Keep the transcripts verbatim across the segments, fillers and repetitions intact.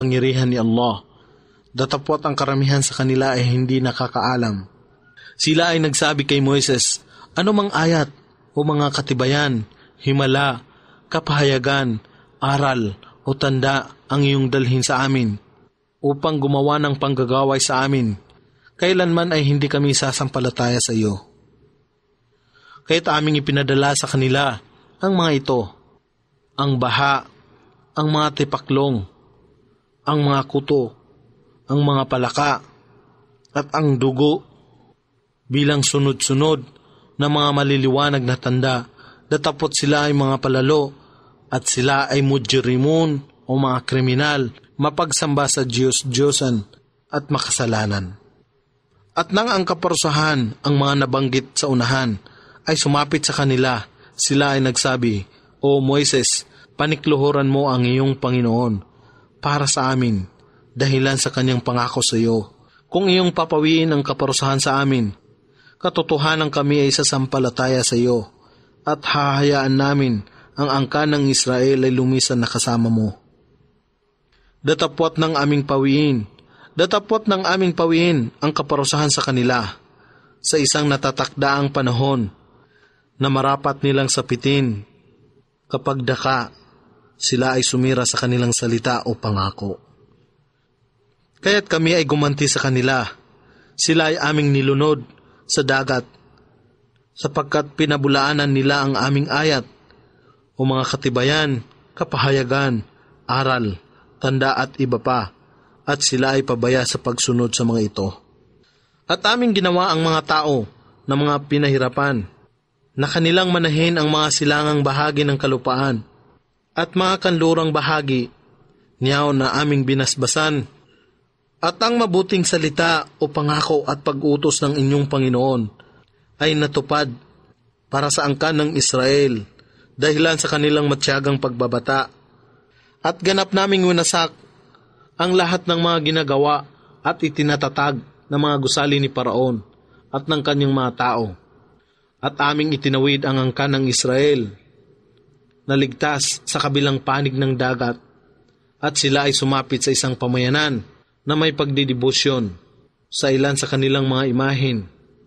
Pangyarihan ni Allah. Datapwat ang karamihan sa kanila ay hindi nakakaalam. Sila ay nagsabi kay Moises, ano mang ayat o mga katibayan, himala, kapahayagan, aral o tanda ang iyong dalhin sa amin upang gumawa ng panggagaway sa amin. Kailanman ay hindi kami sasampalataya sa iyo. Kaya't aming ipinadala sa kanila ang mga ito, ang baha, ang mga tipaklong, ang mga kuto, ang mga palaka, at ang dugo bilang sunod-sunod na mga maliliwanag na tanda. Datapot sila ay mga palalo at sila ay mujrimun o mga kriminal, mapagsamba sa Diyos-Diyosan at makasalanan. At nang ang kaparusahan ang mga nabanggit sa unahan ay sumapit sa kanila, sila ay nagsabi, O Moises, panikluhuran mo ang iyong Panginoon para sa amin, dahilan sa kanyang pangako sa iyo. Kung iyong papawiin ang kaparusahan sa amin, katotohanan kami ay sasampalataya sa iyo, at hahayaan namin ang angkan ng Israel ay lumisan na kasama mo. Datapwat ng aming pawiin, datapwat ng aming pawiin ang kaparusahan sa kanila, sa isang natatakdaang panahon, na marapat nilang sapitin, kapag daka, sila ay sumira sa kanilang salita o pangako. Kaya't kami ay gumanti sa kanila. Sila ay aming nilunod sa dagat, sapagkat pinabulaanan nila ang aming ayat, o mga katibayan, kapahayagan, aral, tanda at iba pa, at sila ay pabaya sa pagsunod sa mga ito. At aming ginawa ang mga tao na mga pinahirapan, na kanilang manahin ang mga silangang bahagi ng kalupaan, at mga kanlurang bahagi, niyaw na aming binasbasan, at ang mabuting salita o pangako at pag-utos ng inyong Panginoon ay natupad para sa angkan ng Israel, dahilan sa kanilang matyagang pagbabata. At ganap naming winasak ang lahat ng mga ginagawa at itinatatag ng mga gusali ni Paraon at ng kanyang mga tao. At aming itinawid ang angkan ng Israel, naligtas sa kabilang panig ng dagat, at sila ay sumapit sa isang pamayanan na may pagdidibusyon sa ilan sa kanilang mga imahin.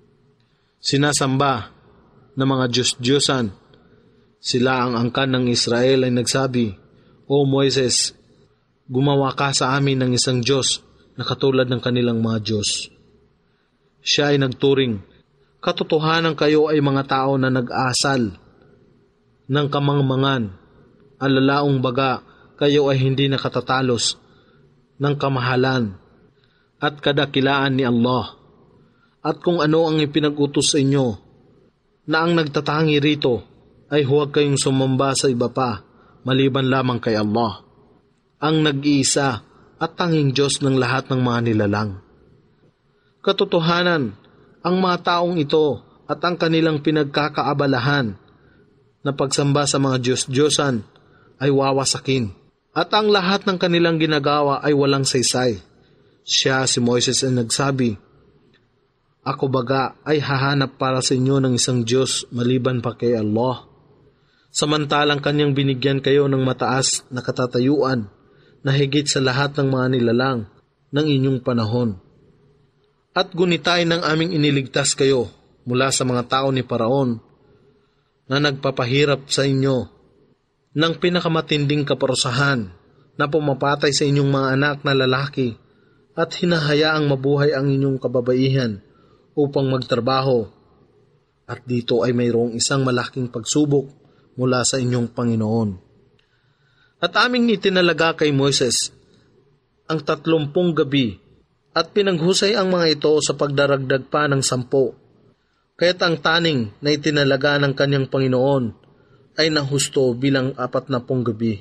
Sinasamba ng mga Diyos-Diyosan. Sila ang angkan ng Israel ay nagsabi, O Moises, gumawa ka sa amin ng isang Diyos na katulad ng kanilang mga Diyos. Siya ay nagturing, katotohanan kayo ay mga tao na nag-asal ng kamangmangan, alalaong baga kayo ay hindi nakatatalos ng kamahalan at kadakilaan ni Allah. At kung ano ang ipinag-utos sa inyo, na ang nagtatangi rito ay huwag kayong sumamba sa iba pa, maliban lamang kay Allah, ang nag-iisa at tanging Diyos ng lahat ng mga nilalang. Katotohanan, ang mga taong ito at ang kanilang pinagkakaabalahan na pagsamba sa mga Diyos-Diyosan ay wawasakin, at ang lahat ng kanilang ginagawa ay walang saysay. Siya, si Moises, ay nagsabi, Ako baga ay hahanap para sa inyo ng isang Diyos maliban pa kay Allah, samantalang kanyang binigyan kayo ng mataas na katatayuan na higit sa lahat ng mga nilalang ng inyong panahon. At gunitay ng aming iniligtas kayo mula sa mga tao ni Paraon na nagpapahirap sa inyo ng pinakamatinding kaparusahan na pumapatay sa inyong mga anak na lalaki at hinahayaang mabuhay ang inyong kababaihan upang magtrabaho. At dito ay mayroong isang malaking pagsubok mula sa inyong Panginoon. At aming itinalaga kay Moises ang tatlumpung gabi at pinanghusay ang mga ito sa pagdaragdag pa ng sampo. Kaya't ang taning na itinalaga ng kanyang Panginoon ay nahusto bilang apat na pung gabi.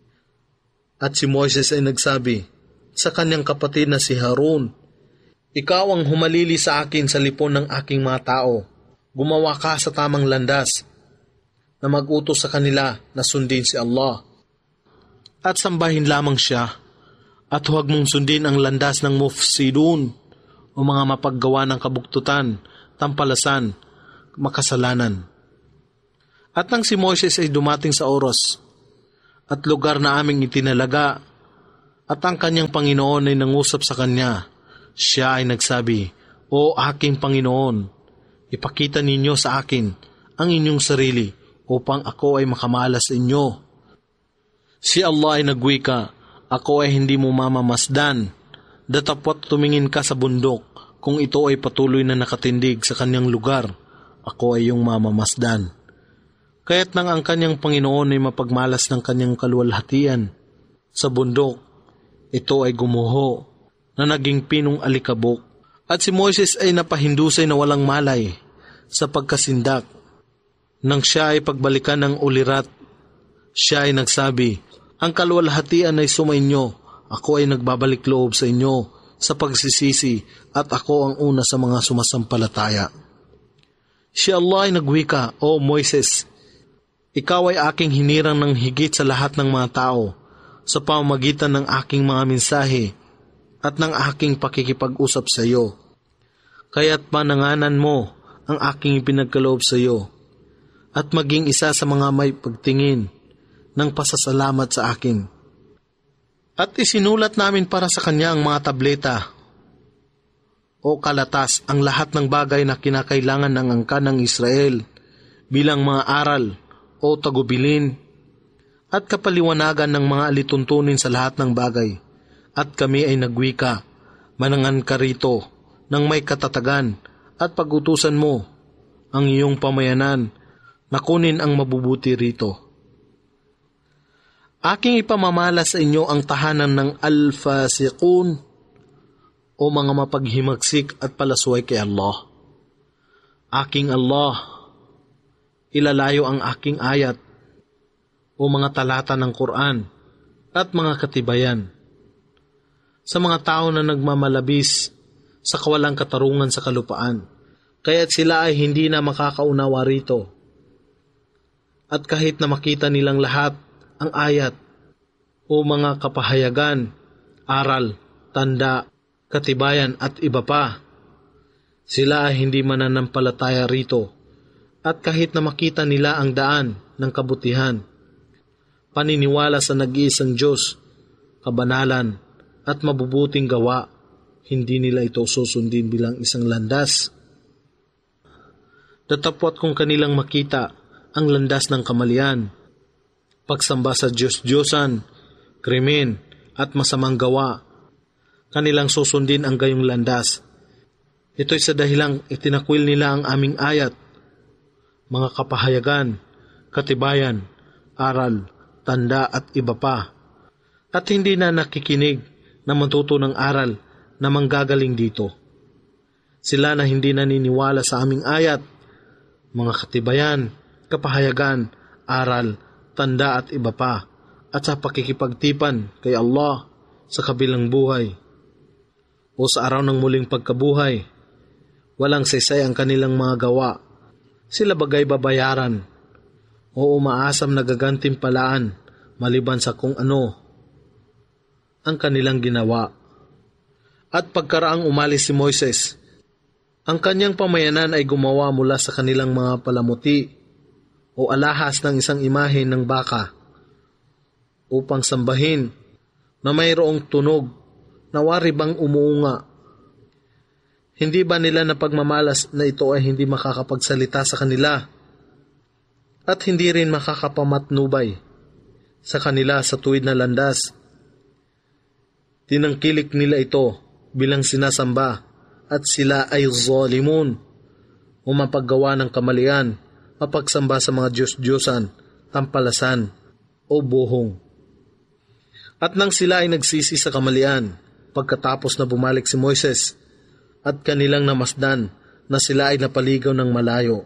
At si Moises ay nagsabi sa kanyang kapatid na si Harun, Ikaw ang humalili sa akin sa lipon ng aking mga tao. Gumawa ka sa tamang landas na mag-utos sa kanila na sundin si Allah. At sambahin lamang siya, at huwag mong sundin ang landas ng mufsidun o mga mapaggawa ng kabuktutan, tampalasan, makasalanan. At nang si Moises ay dumating sa oras at lugar na aming itinalaga, At ang kanyang Panginoon ay nangusap sa kanya. Siya ay nagsabi, "O aking Panginoon, ipakita ninyo sa akin ang inyong sarili upang ako ay makamalas sa inyo." Si Allah ay nagwika, "Ako ay hindi mo mamamasdan. Datapwat tumingin ka sa bundok, kung ito ay patuloy na nakatindig sa kanyang lugar, ako ay iyong mamamasdan." Kaya't nang ang kanyang Panginoon ay mapagmalas ng kanyang kaluwalhatian sa bundok, ito ay gumuho na naging pinong alikabok. At si Moises ay napahindusay na walang malay sa pagkasindak. Nang siya ay pagbalikan ng ulirat, siya ay nagsabi, "Ang kaluwalhatian ay sumainyo, ako ay nagbabalik loob sa inyo sa pagsisisi at ako ang una sa mga sumasampalataya." Si Allah ay nagwika, "O Moises, ikaw ay aking hinirang ng higit sa lahat ng mga tao sa pamamagitan ng aking mga mensahe at ng aking pakikipag-usap sa iyo. Kaya't pananganan mo ang aking ipinagkaloob sa iyo at maging isa sa mga may pagtingin ng pasasalamat sa akin." At isinulat namin para sa kanya ang mga tableta o kalatas, ang lahat ng bagay na kinakailangan ng angkan ng Israel bilang mga aral o tagubilin at kapaliwanagan ng mga alituntunin sa lahat ng bagay. At kami ay nagwika, "Manangan ka rito ng may katatagan at pagutusan mo ang iyong pamayanan na kunin ang mabubuti rito. Aking ipamamala sa inyo ang tahanan ng al-fasiqun o mga mapaghimagsik at palasway kay Allah. Aking Allah, ilalayo ang aking ayat o mga talata ng Quran at mga katibayan sa mga tao na nagmamalabis sa kawalang katarungan sa kalupaan, kaya't sila ay hindi na makakaunawa rito. At kahit na makita nilang lahat ang ayat o mga kapahayagan, aral, tanda, katibayan at iba pa, sila ay hindi mananampalataya rito. At kahit na makita nila ang daan ng kabutihan, paniniwala sa nag-iisang Diyos, kabanalan at mabubuting gawa, hindi nila ito susundin bilang isang landas. Datapwat kung kanilang makita ang landas ng kamalian, pagsamba sa Diyos-Diyosan, krimen at masamang gawa, kanilang susundin ang gayong landas. Ito'y sa dahilang itinakwil nila ang aming ayat, mga kapahayagan, katibayan, aral, tanda at iba pa, at hindi na nakikinig na matuto ng aral na manggagaling dito. Sila na hindi naniniwala sa aming ayat, mga katibayan, kapahayagan, aral, tanda at iba pa, at sa pakikipagtipan kay Allah sa kabilang buhay o sa araw ng muling pagkabuhay. Walang saysay ang kanilang mga gawa. Sila bagay babayaran o umaasam na gagantimpalaan maliban sa kung ano ang kanilang ginawa. At pagkaraang umalis si Moises, ang kanyang pamayanan ay gumawa mula sa kanilang mga palamuti o alahas ng isang imahe ng baka upang sambahin na mayroong tunog na wari bang umuunga. Hindi ba nila napagmamalas na ito ay hindi makakapagsalita sa kanila at hindi rin makakapamatnubay sa kanila sa tuwid na landas? Tinangkilik nila ito bilang sinasamba at sila ay zalimun o mapaggawa ng kamalian, mapagsamba sa mga Diyos-Diyosan, tampalasan o buhong. At nang sila ay nagsisi sa kamalian, pagkatapos na bumalik si Moises at kanilang namasdan na sila ay napaligaw ng malayo,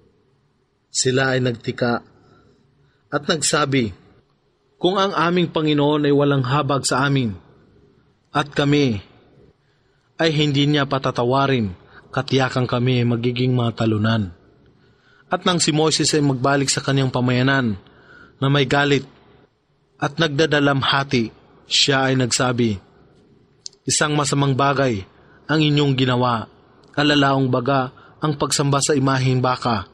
sila ay nagtika at nagsabi, "Kung ang aming Panginoon ay walang habag sa amin at kami ay hindi niya patatawarin, katiyakan kami magiging mga talunan." At nang si Moises ay magbalik sa kanyang pamayanan na may galit at nagdadalamhati, siya ay nagsabi, "Isang masamang bagay ang inyong ginawa, alalaong baga ang pagsamba sa imaheng baka.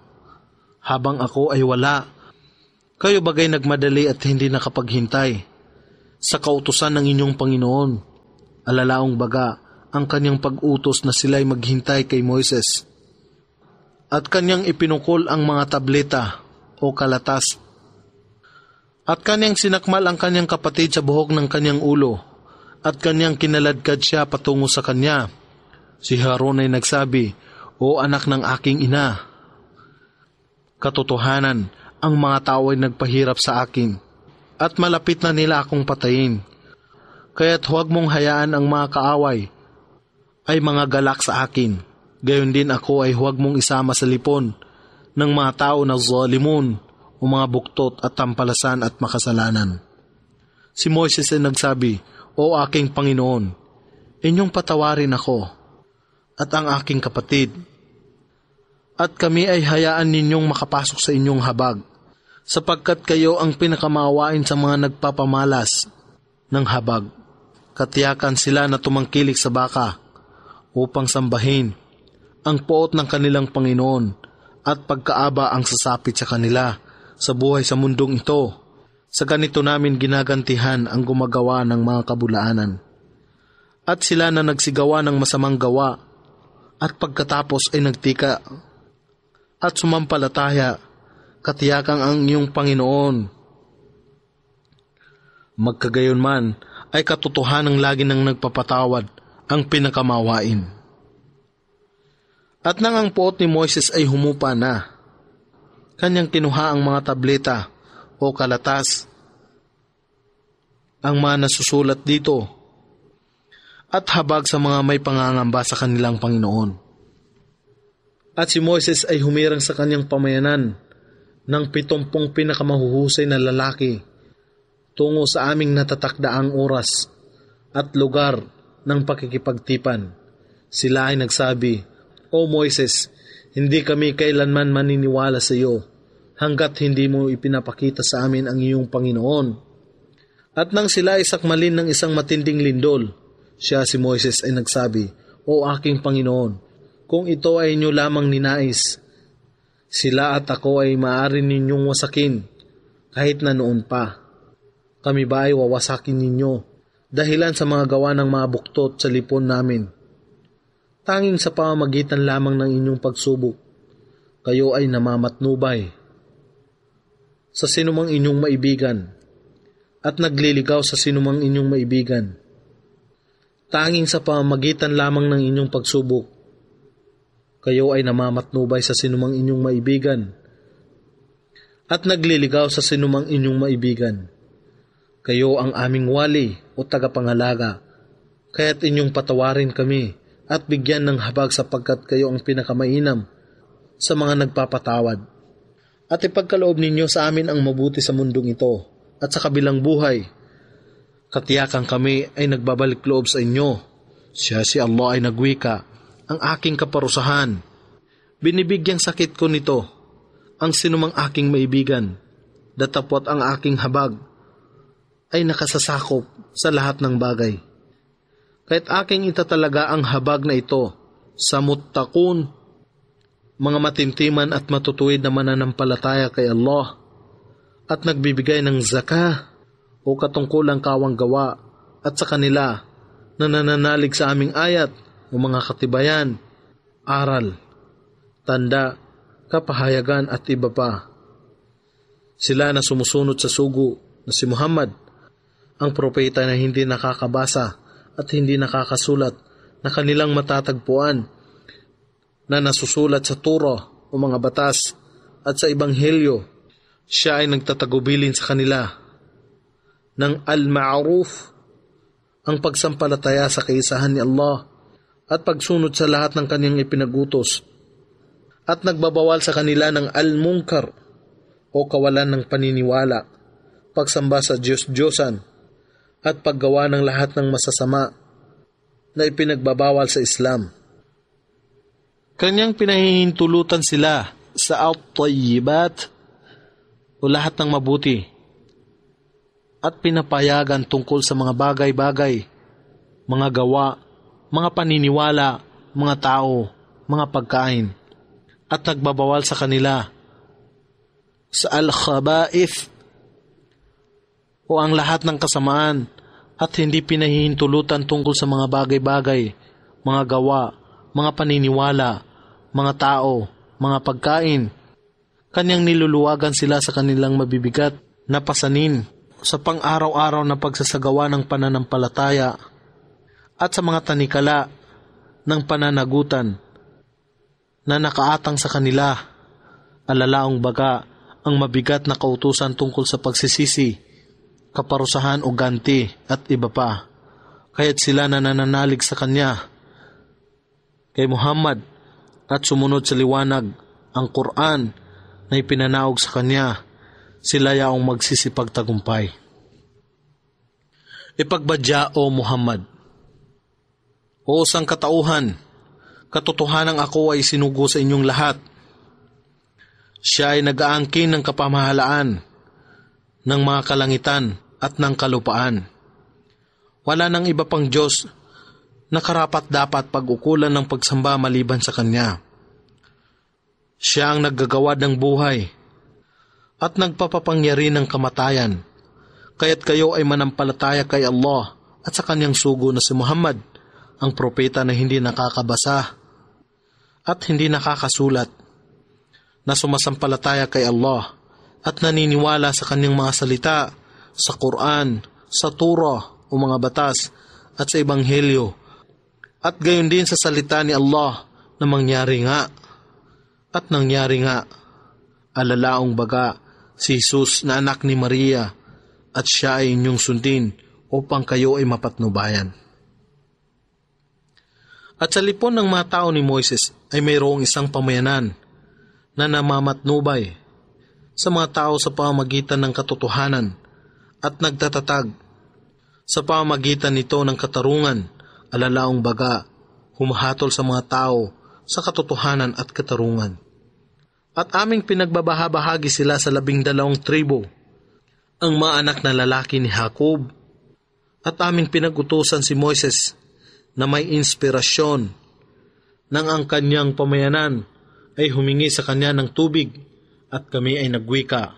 Habang ako ay wala, kayo bagay nagmadali at hindi nakapaghintay sa kautusan ng inyong Panginoon. Alalaong baga ang kanyang pag-utos na sila'y maghintay kay Moises. At kanyang ipinukol ang mga tableta o kalatas. At kanyang sinakmal ang kanyang kapatid sa buhok ng kanyang ulo. At kanyang kinaladkad siya patungo sa kanya. Si Haron ay nagsabi, "O anak ng aking ina, katotohanan, ang mga tao ay nagpahirap sa akin, at malapit na nila akong patayin. Kaya't huwag mong hayaan ang mga kaaway ay mga galak sa akin. Gayon din ako ay huwag mong isama sa lipon ng mga tao na zalimun o mga buktot at tampalasan at makasalanan." Si Moises ay nagsabi, "O aking Panginoon, inyong patawarin ako at ang aking kapatid, at kami ay hayaan ninyong makapasok sa inyong habag, sapagkat kayo ang pinakamaawain sa mga nagpapamalas ng habag." Katiyakan sila na tumangkilik sa baka upang sambahin ang poot ng kanilang Panginoon at pagkaaba ang sasapit sa kanila sa buhay sa mundong ito. Sa ganito namin ginagantihan ang gumagawa ng mga kabulaanan. At sila na nagsigawa ng masamang gawa at pagkatapos ay nagtika at sumampalataya, katiyakang ang iyong Panginoon. Magkagayon man ay katotohanang lagi nang nagpapatawad ang pinakamawain. At nang ang poot ni Moises ay humupa na, kanyang kinuha ang mga tableta o kalatas, ang mga nasusulat dito, at habag sa mga may pangangamba sa kanilang Panginoon. At si Moises ay humirang sa kanyang pamayanan ng pitumpong pinakamahuhusay na lalaki tungo sa aming natatakdaang oras at lugar ng pakikipagtipan. Sila ay nagsabi, "O Moises, hindi kami kailanman maniniwala sa iyo hanggat hindi mo ipinapakita sa amin ang iyong Panginoon." At nang sila ay sakmalin ng isang matinding lindol, siya si Moises ay nagsabi, "O aking Panginoon, kung ito ay inyo lamang ninais, sila at ako ay maaari ninyong wasakin kahit na noon pa. Kami ba ay wawasakin ninyo dahilan sa mga gawa ng mga buktot sa lipon namin? Tanging sa pamamagitan lamang ng inyong pagsubok, kayo ay namamatnubay sa sinumang inyong maibigan at nagliligaw sa sinumang inyong maibigan. Tanging sa pamamagitan lamang ng inyong pagsubok, kayo ay namamatnubay sa sinumang inyong maibigan at nagliligaw sa sinumang inyong maibigan. Kayo ang aming wali o tagapangalaga, kaya't inyong patawarin kami at bigyan ng habag sapagkat kayo ang pinakamainam sa mga nagpapatawad. At ipagkaloob ninyo sa amin ang mabuti sa mundong ito at sa kabilang buhay. Katiyakan kami ay nagbabalik loob sa inyo." Siya si Allah ay nagwika, "Ang aking kaparusahan, binibigyang sakit ko nito ang sinumang aking maibigan, datapwat ang aking habag ay nakasasakop sa lahat ng bagay. Kahit aking itatalaga ang habag na ito sa muttaqun, mga matintiman at matutuwid na mananampalataya kay Allah at nagbibigay ng zakah o katungkulang kawang gawa, at sa kanila na nananalig sa aming ayat o mga katibayan, aral, tanda, kapahayagan at iba pa. Sila na sumusunod sa sugo na si Muhammad, ang propeta na hindi nakakabasa at hindi nakakasulat, na kanilang matatagpuan na nasusulat sa Torah o mga batas at sa Ebanghelyo. Siya ay nagtatagubilin sa kanila ng al-ma'ruf, ang pagsampalataya sa kaisahan ni Allah at pagsunod sa lahat ng kanyang ipinagutos, at nagbabawal sa kanila ng al-munkar o kawalan ng paniniwala, pagsamba sa Diyos-Diyosan at paggawa ng lahat ng masasama na ipinagbabawal sa Islam. Kanyang pinahihintulutan sila sa at-tayyibat o lahat ng mabuti, at pinapayagan tungkol sa mga bagay-bagay, mga gawa, mga paniniwala, mga tao, mga pagkain, at nagbabawal sa kanila sa al-khaba'ith o ang lahat ng kasamaan at hindi pinahihintulutan tungkol sa mga bagay-bagay, mga gawa, mga paniniwala, mga tao, mga pagkain. Kanyang niluluwagan sila sa kanilang mabibigat na pasanin sa pang-araw-araw na pagsasagawa ng pananampalataya at sa mga tanikala ng pananagutan na nakaatang sa kanila, alalaong baga ang mabigat na kautusan tungkol sa pagsisisi, kaparusahan o ganti at iba pa. Kaya't sila na nananalig sa Kanya, kay Muhammad, at sumunod sa liwanag, ang Quran na ipinanaog sa Kanya, sila yaong magsisipagtagumpay. Ipagbadya o Muhammad. O sangkatauhan, katotohanang ako ay sinugo sa inyong lahat. Siya ay nag-aangkin ng kapamahalaan ng mga kalangitan at ng kalupaan. Wala nang iba pang Diyos na karapat-dapat pag-ukulan ng pagsamba maliban sa Kanya. Siya ang naggagawa ng buhay at nagpapapangyari ng kamatayan. Kaya't kayo ay manampalataya kay Allah at sa Kanyang sugo na si Muhammad, ang propeta na hindi nakakabasa at hindi nakakasulat, na sumasampalataya kay Allah at naniniwala sa Kanyang mga salita, sa Quran, sa Torah o mga batas at sa Ebanghelyo, at gayon din sa salita ni Allah na mangyari nga at nangyari nga. Alalaong baga si Jesus na anak ni Maria, at siya ay inyong sundin upang kayo ay mapatnubayan. At sa lipon ng mga tao ni Moises ay mayroong isang pamayanan na namamatnubay sa mga tao sa pamamagitan ng katotohanan at nagtatatag sa pamamagitan nito ng katarungan, alalaong baga humahatol sa mga tao sa katotohanan at katarungan. At aming pinagbabahabahagi sila sa labing dalawang tribo, ang mga anak na lalaki ni Jacob, at aming pinagutusan si Moises na may inspirasyon nang ang kanyang pamayanan ay humingi sa kanya ng tubig at kami ay nagwika.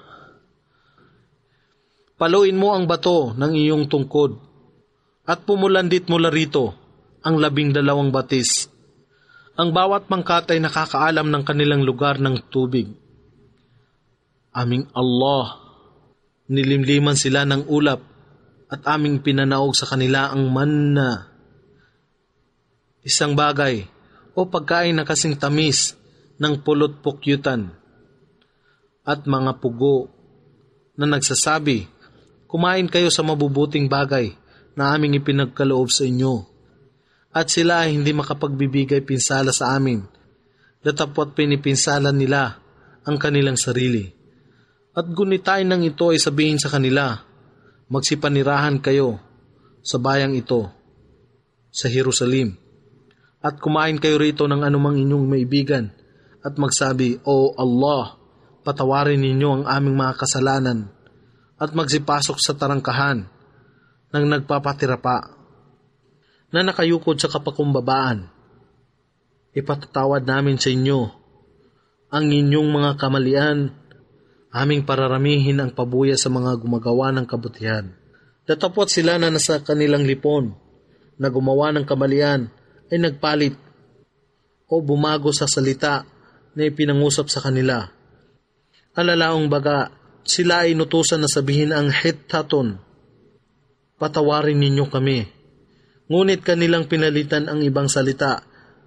Paluin mo ang bato ng iyong tungkod at pumulandit mula rito ang labing dalawang batis. Ang bawat pangkat ay nakakaalam ng kanilang lugar ng tubig. Aming Allah, nilimliman sila ng ulap at aming pinanaog sa kanila ang manna. Isang bagay o pagkain na kasing tamis ng pulot-pukyutan at mga pugo na nagsasabi, kumain kayo sa mabubuting bagay na aming ipinagkaloob sa inyo. At sila ay hindi makapagbibigay pinsala sa amin, datapwat pinipinsala nila ang kanilang sarili. At gunitain ng ito ay sabihin sa kanila, magsipanirahan kayo sa bayang ito, sa Jerusalem, at kumain kayo rito ng anumang inyong maibigan, at magsabi, O Allah, patawarin ninyo ang aming mga kasalanan, at magsipasok sa tarangkahan ng nagpapatira pa, na nakayukod sa kapakumbabaan. Ipatatawad namin sa inyo ang inyong mga kamalian, aming pararamihin ang pabuya sa mga gumagawa ng kabutihan. Datapwat sila na nasa kanilang lipon na gumawa ng kamalian ay nagpalit o bumago sa salita na ipinangusap sa kanila. Alalaong baga, sila ay inutusan na sabihin ang hittaton, patawarin ninyo kami. Ngunit kanilang pinalitan ang ibang salita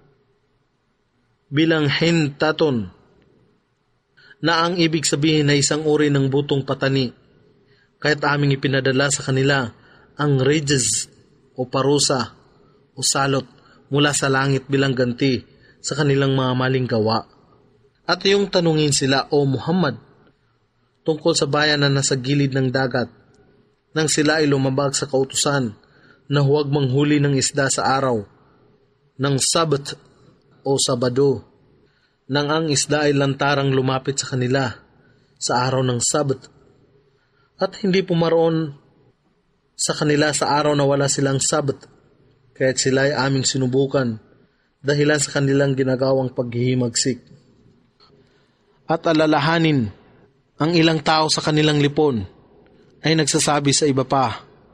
bilang hintaton, na ang ibig sabihin ay isang uri ng butong patani. Kaya't aming ipinadala sa kanila ang rijz o parusa o salot mula sa langit bilang ganti sa kanilang mga maling gawa. At yung tanungin sila, O Muhammad, tungkol sa bayan na nasa gilid ng dagat, nang sila ay lumabag sa kautusan na huwag manghuli ng isda sa araw ng Sabat o Sabado, nang ang isda ay lantarang lumapit sa kanila sa araw ng Sabat, at hindi pumaroon sa kanila sa araw na wala silang Sabat, kaya't sila ay aming sinubukan dahilan sa kanilang ginagawang paghihimagsik. At alalahanin, ang ilang tao sa kanilang lipon ay nagsasabi sa iba pa,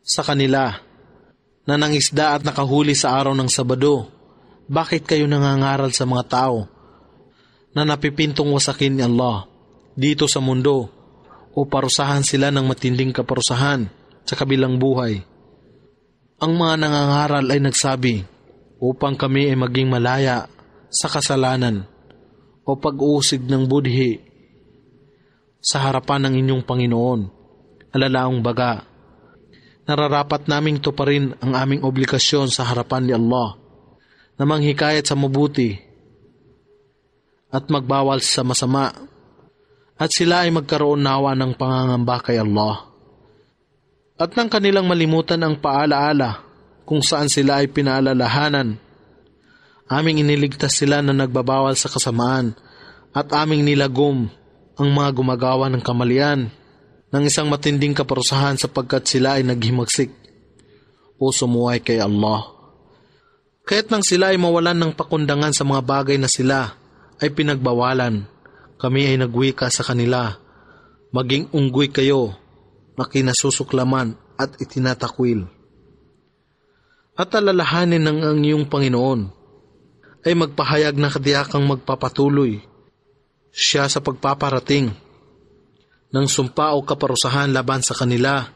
sa kanila na nangisda at nakahuli sa araw ng Sabado, bakit kayo nangangaral sa mga tao na napipintong wasakin ni Allah dito sa mundo o parusahan sila ng matinding kaparusahan sa kabilang buhay? Ang mga nangangaral ay nagsabi upang kami ay maging malaya sa kasalanan o pag-uusig ng budhi sa harapan ng inyong Panginoon. Alalaong baga, nararapat naming tuparin ang aming obligasyon sa harapan ni Allah na manghikayat sa mabuti at magbawal sa masama, at sila ay magkaroon nawa ng pangangamba kay Allah at nang kanilang malimutan ang paalaala kung saan sila ay pinaalalahanan. Aming iniligtas sila na nagbabawal sa kasamaan at aming nilagom ang mga gumagawa ng kamalian ng isang matinding kaparusahan sapagkat sila ay naghimagsik o sumuway kay Allah. Kaya't nang sila ay mawalan ng pakundangan sa mga bagay na sila ay pinagbawalan, kami ay nagwika sa kanila, maging unggoy kayo na kinasusuklaman at itinatakwil. At alalahanin ng ang iyong Panginoon ay magpahayag na kadiyakang magpapatuloy siya sa pagpaparating ng sumpa o kaparusahan laban sa kanila,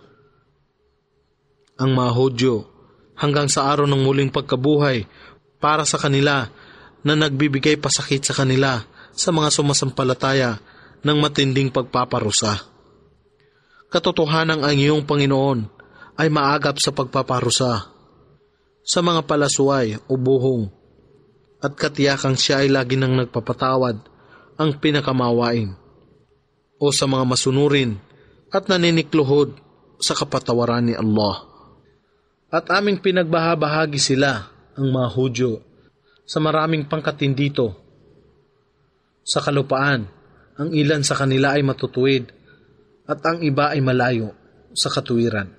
ang mga Hudyo, hanggang sa araw ng muling pagkabuhay para sa kanila na nagbibigay pasakit sa kanila sa mga sumasampalataya ng matinding pagpaparusa. Katotohanan ang iyong Panginoon ay maagap sa pagpaparusa sa mga palasuay o buhong, at katiyakang siya ay lagi nang nagpapatawad ang pinakamawain o sa mga masunurin at naninikluhod sa kapatawaran ni Allah. At aming pinagbahabahagi sila, ang mga Hudyo, sa maraming pangkatin dito. Sa kalupaan, ang ilan sa kanila ay matutuwid at ang iba ay malayo sa katuwiran.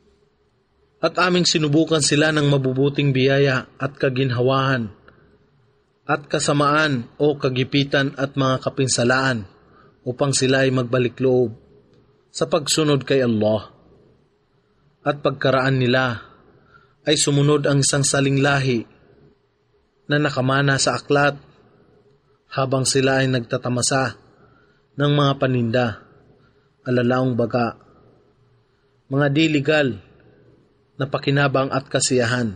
At aming sinubukan sila ng mabubuting biyaya at kaginhawahan at kasamaan o kagipitan at mga kapinsalaan upang sila ay magbalik loob sa pagsunod kay Allah. At pagkaraan nila ay sumunod ang isang saling lahi na nakamana sa aklat habang sila ay nagtatamasa ng mga paninda, alalaong baga, mga diligal na pakinabang at kasiyahan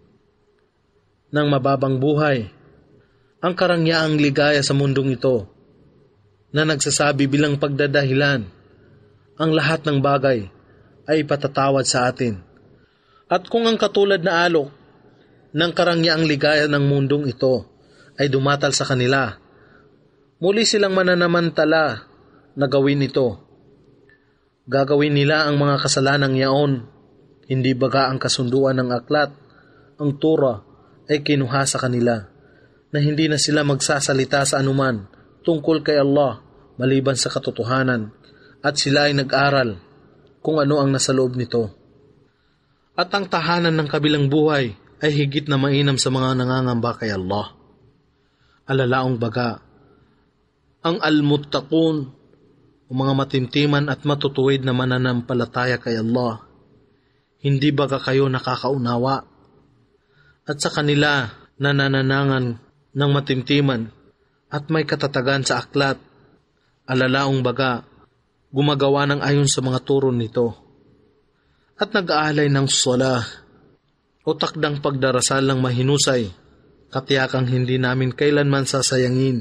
ng mababang buhay, ang karangyaang ligaya sa mundong ito na nagsasabi bilang pagdadahilan ang lahat ng bagay ay patatawad sa atin. At kung ang katulad na alok ng karangyaang ligaya ng mundong ito ay dumatal sa kanila, muli silang mananamantala na gawin ito. Gagawin nila ang mga kasalanang yaon, hindi baga ang kasunduan ng aklat, ang Torah ay kinuha sa kanila, na hindi na sila magsasalita sa anuman tungkol kay Allah maliban sa katotohanan, at sila ay nag-aral kung ano ang nasa loob nito. At ang tahanan ng kabilang buhay ay higit na mainam sa mga nangangamba kay Allah. Alalaong baga, ang al-muttaqun o mga matimtiman at matutuwid na mananampalataya kay Allah, hindi baga kayo nakakaunawa? At sa kanila nanananangan ng matimtiman at may katatagan sa aklat, alalaong baga, gumagawa ng ayon sa mga turo nito, at nag-aalay ng salah o takdang pagdarasal ng mahinusay, katiyakang hindi namin kailanman sasayangin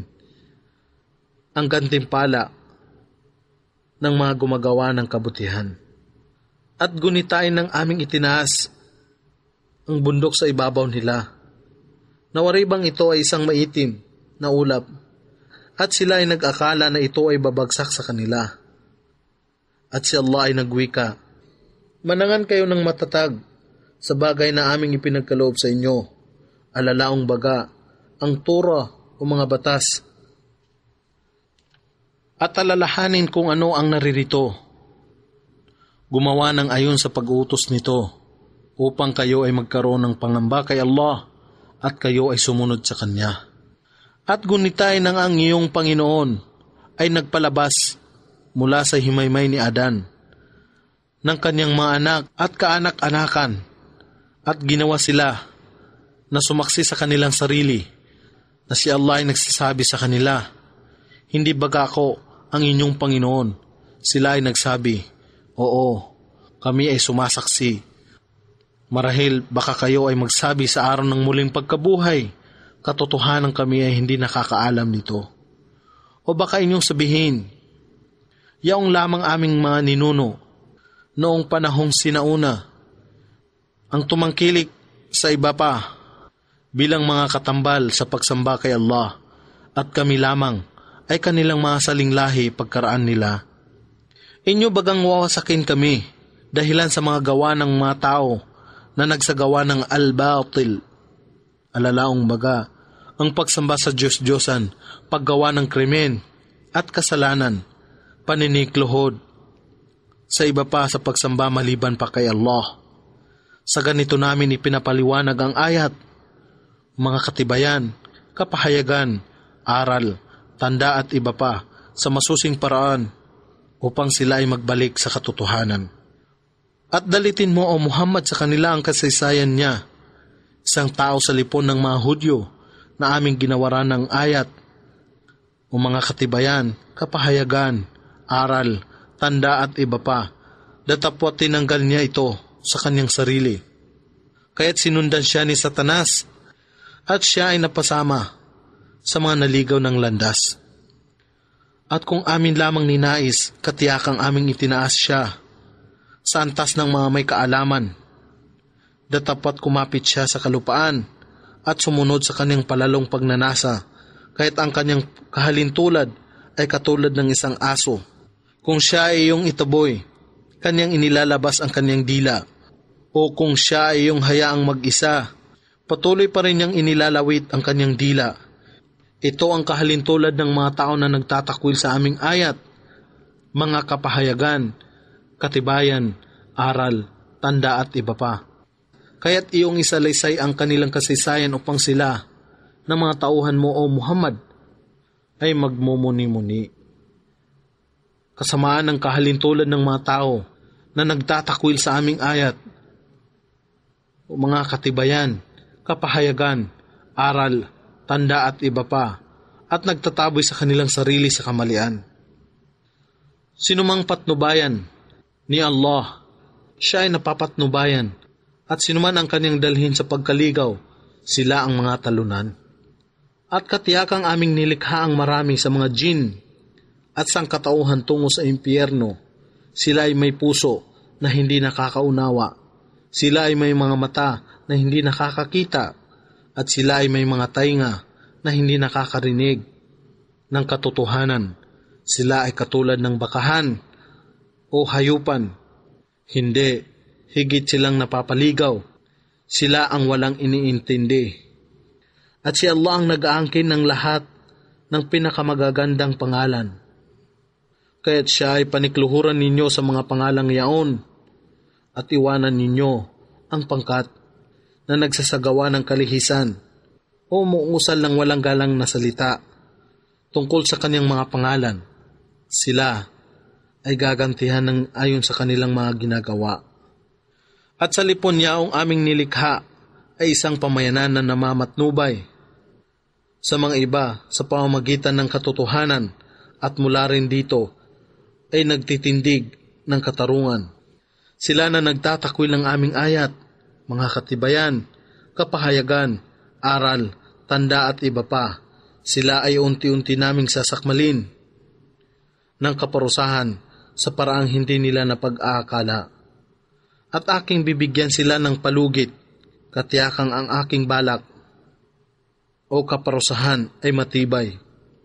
ang gantimpala ng mga gumagawa ng kabutihan. At gunitain ng aming itinaas ang bundok sa ibabaw nila, nawari bang ito ay isang maitim na ulap, at sila ay nag-akala na ito ay babagsak sa kanila. At si Allah ay nagwika, manangan kayo ng matatag sa bagay na aming ipinagkaloob sa inyo, alalaong baga, ang Torah o mga batas, at alalahanin kung ano ang naririto. Gumawa ng ayon sa pag-utos nito, upang kayo ay magkaroon ng pangamba kay Allah, at kayo ay sumunod sa Kanya. At gunitay ng ang iyong Panginoon ay nagpalabas mula sa himaymay ni Adan, ng kanyang mga anak at kaanak-anakan at ginawa sila na sumaksi sa kanilang sarili na si Allah ay nagsasabi sa kanila, "Hindi baga ako ang inyong Panginoon?" Sila ay nagsabi, "Oo, kami ay sumasaksi." Marahil baka kayo ay magsabi sa araw ng muling pagkabuhay, katotohanan kami ay hindi nakakaalam nito. O baka inyong sabihin, yaong lamang aming mga ninuno noong panahong sinauna ang tumangkilik sa iba pa bilang mga katambal sa pagsamba kay Allah at kami lamang ay kanilang mga salinglahi pagkaraan nila. Inyo bagang wawasakin kami dahilan sa mga gawa ng mga tao na nagsagawa ng al-batil, alalaong baga, ang pagsamba sa Diyos-Diyosan, paggawa ng krimen at kasalanan, paninikluhod sa iba pa sa pagsamba maliban pa kay Allah. Sa ganito namin ipinapaliwanag ang ayat, mga katibayan, kapahayagan, aral, tanda at iba pa sa masusing paraan upang sila ay magbalik sa katotohanan. At dalitin mo o Muhammad sa kanila ang kasaysayan niya, isang tao sa lipon ng mga Hudyo na aming ginawaran ng ayat o mga katibayan, kapahayagan, aral, tanda at iba pa, datapwat tinanggal niya ito sa kanyang sarili. Kaya't sinundan siya ni Satanas at siya ay napasama sa mga naligaw ng landas. At kung amin lamang ninais, katiyakang aming itinaas siya sa antas ng mga may kaalaman, datapat kumapit siya sa kalupaan at sumunod sa kanyang palalong pagnanasa, kahit ang kanyang kahalintulad ay katulad ng isang aso. Kung siya ay iyong itaboy, kanyang inilalabas ang kanyang dila, o kung siya ay iyong hayaang mag-isa, patuloy pa rin niyang inilalawit ang kanyang dila. Ito ang kahalintulad ng mga tao na nagtatakwil sa aming ayat, mga kapahayagan, katibayan, aral, tanda at iba pa. Kaya't iyong isalaysay ang kanilang kasaysayan upang sila, ng mga tauhan mo o Muhammad, ay magmumuni-muni. Kasamaan ng kahalintulad ng mga tao na nagtatakwil sa aming ayat, o mga katibayan, kapahayagan, aral, tanda at iba pa, at nagtataboy sa kanilang sarili sa kamalian. Sinumang patnubayan ni Allah, siya ay napapatnubayan, at sinuman ang kanyang dalhin sa pagkaligaw, sila ang mga talunan. At katiyakang aming nilikha ang marami sa mga jin at sangkatauhan tungo sa impyerno, sila ay may puso na hindi nakakaunawa, sila ay may mga mata na hindi nakakakita, at sila ay may mga tainga na hindi nakakarinig ng katotohanan. Sila ay katulad ng bakahan o hayupan. Hindi, higit silang napapaligaw. Sila ang walang iniintindi. At si Allah ang nag-aangkin ng lahat ng pinakamagagandang pangalan. Kaya't siya ay panikluhuran ninyo sa mga pangalang yaon at iwanan ninyo ang pangkat na nagsasagawa ng kalihisan o muusal ng walang galang na salita tungkol sa kanyang mga pangalan. Sila ay gagantihan ng ayon sa kanilang mga ginagawa. At sa lipon yaong aming nilikha ay isang pamayanan na namamatnubay sa mga iba sa pamamagitan ng katotohanan, at mula rin dito ay nagtitindig ng katarungan. Sila na nagtatakwil ng aming ayat, mga katibayan, kapahayagan, aral, tanda at iba pa, sila ay unti-unti naming sasakmalin ng kaparusahan sa paraang hindi nila napag-aakala. At aking bibigyan sila ng palugit, katiyakang ang aking balak o kaparusahan ay matibay.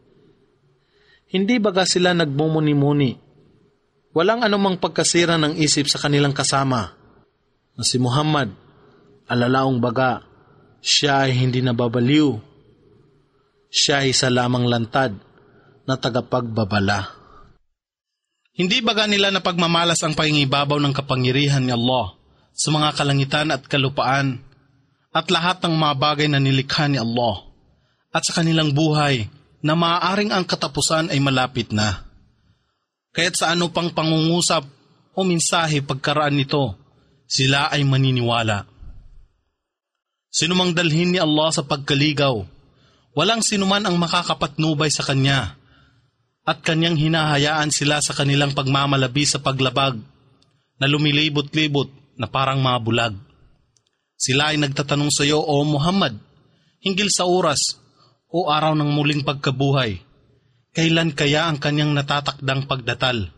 Hindi baga sila nagmumuni-muni? Walang anumang pagkasira ng isip sa kanilang kasama na si Muhammad, alalaong baga, siya ay hindi nababaliw. Siya ay isa lamang lantad na tagapagbabala. Hindi baga nila na pagmamalas ang paingibabaw ng kapangyarihan ni Allah sa mga kalangitan at kalupaan at lahat ng mga bagay na nilikha ni Allah at sa kanilang buhay na maaaring ang katapusan ay malapit na. Kaya't sa ano pang pangungusap o mensahe pagkaraan nito, sila ay maniniwala. Sinumang dalhin ni Allah sa pagkaligaw, walang sinuman ang makakapatnubay sa Kanya, at Kanyang hinahayaan sila sa kanilang pagmamalabi sa paglabag, na lumilibot-libot na parang mga bulag. Sila ay nagtatanong sa iyo, O Muhammad, hinggil sa oras o araw ng muling pagkabuhay, kailan kaya ang Kanyang natatakdang pagdatal?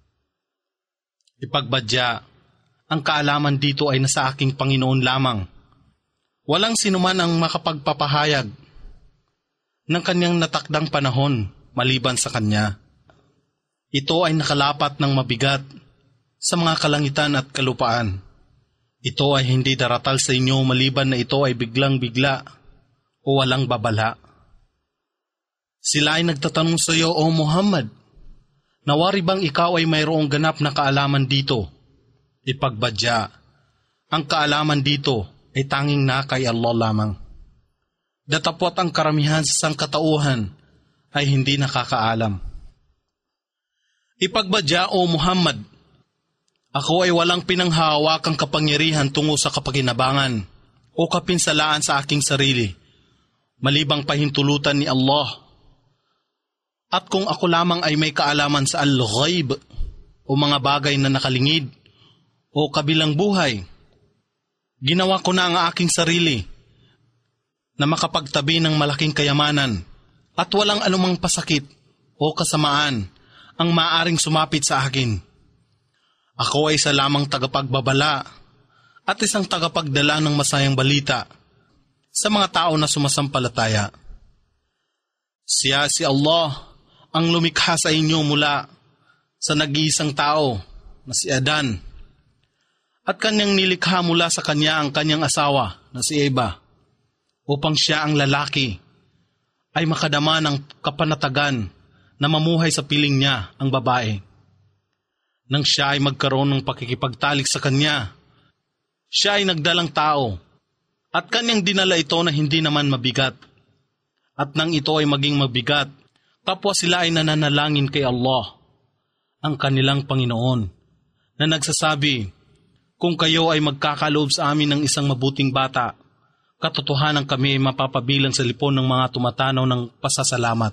Ipagbadya, ang kaalaman dito ay nasa aking Panginoon lamang. Walang sinuman ang makapagpapahayag ng Kanyang natakdang panahon maliban sa Kanya. Ito ay nakalapat ng mabigat sa mga kalangitan at kalupaan. Ito ay hindi daratal sa inyo maliban na ito ay biglang-bigla o walang babala. Sila ay nagtatanong sa iyo, O Muhammad, nawari bang ikaw ay mayroong ganap na kaalaman dito? Ipagbadya, ang kaalaman dito ay tanging na kay Allah lamang. Datapwat ang karamihan sa sangkatauhan ay hindi nakakaalam. Ipagbadya, O Muhammad, ako ay walang pinanghahawakang kapangyarihan tungo sa kapakinabangan o kapinsalaan sa aking sarili, malibang pahintulutan ni Allah. At kung ako lamang ay may kaalaman sa al-ghaib o mga bagay na nakalingid o kabilang buhay, ginawa ko na ang aking sarili na makapagtabi ng malaking kayamanan at walang anumang pasakit o kasamaan ang maaring sumapit sa akin. Ako ay isa lamang tagapagbabala at isang tagapagdala ng masayang balita sa mga tao na sumasampalataya. Siya si Allah ang lumikha sa inyo mula sa nag-iisang tao na si Adan, at Kanyang nilikha mula sa kanya ang kanyang asawa na si Eva, upang siya ang lalaki ay makadama ng kapanatagan na mamuhay sa piling niya ang babae. Nang siya ay magkaroon ng pakikipagtalik sa kanya, siya ay nagdalang tao at Kanyang dinala ito na hindi naman mabigat. At nang ito ay maging mabigat, kapwa sila ay nananalangin kay Allah, ang kanilang Panginoon, na nagsasabi, kung kayo ay magkakaloob sa amin ng isang mabuting bata, katotohanan kami ay mapapabilang sa lipon ng mga tumatanaw ng pasasalamat.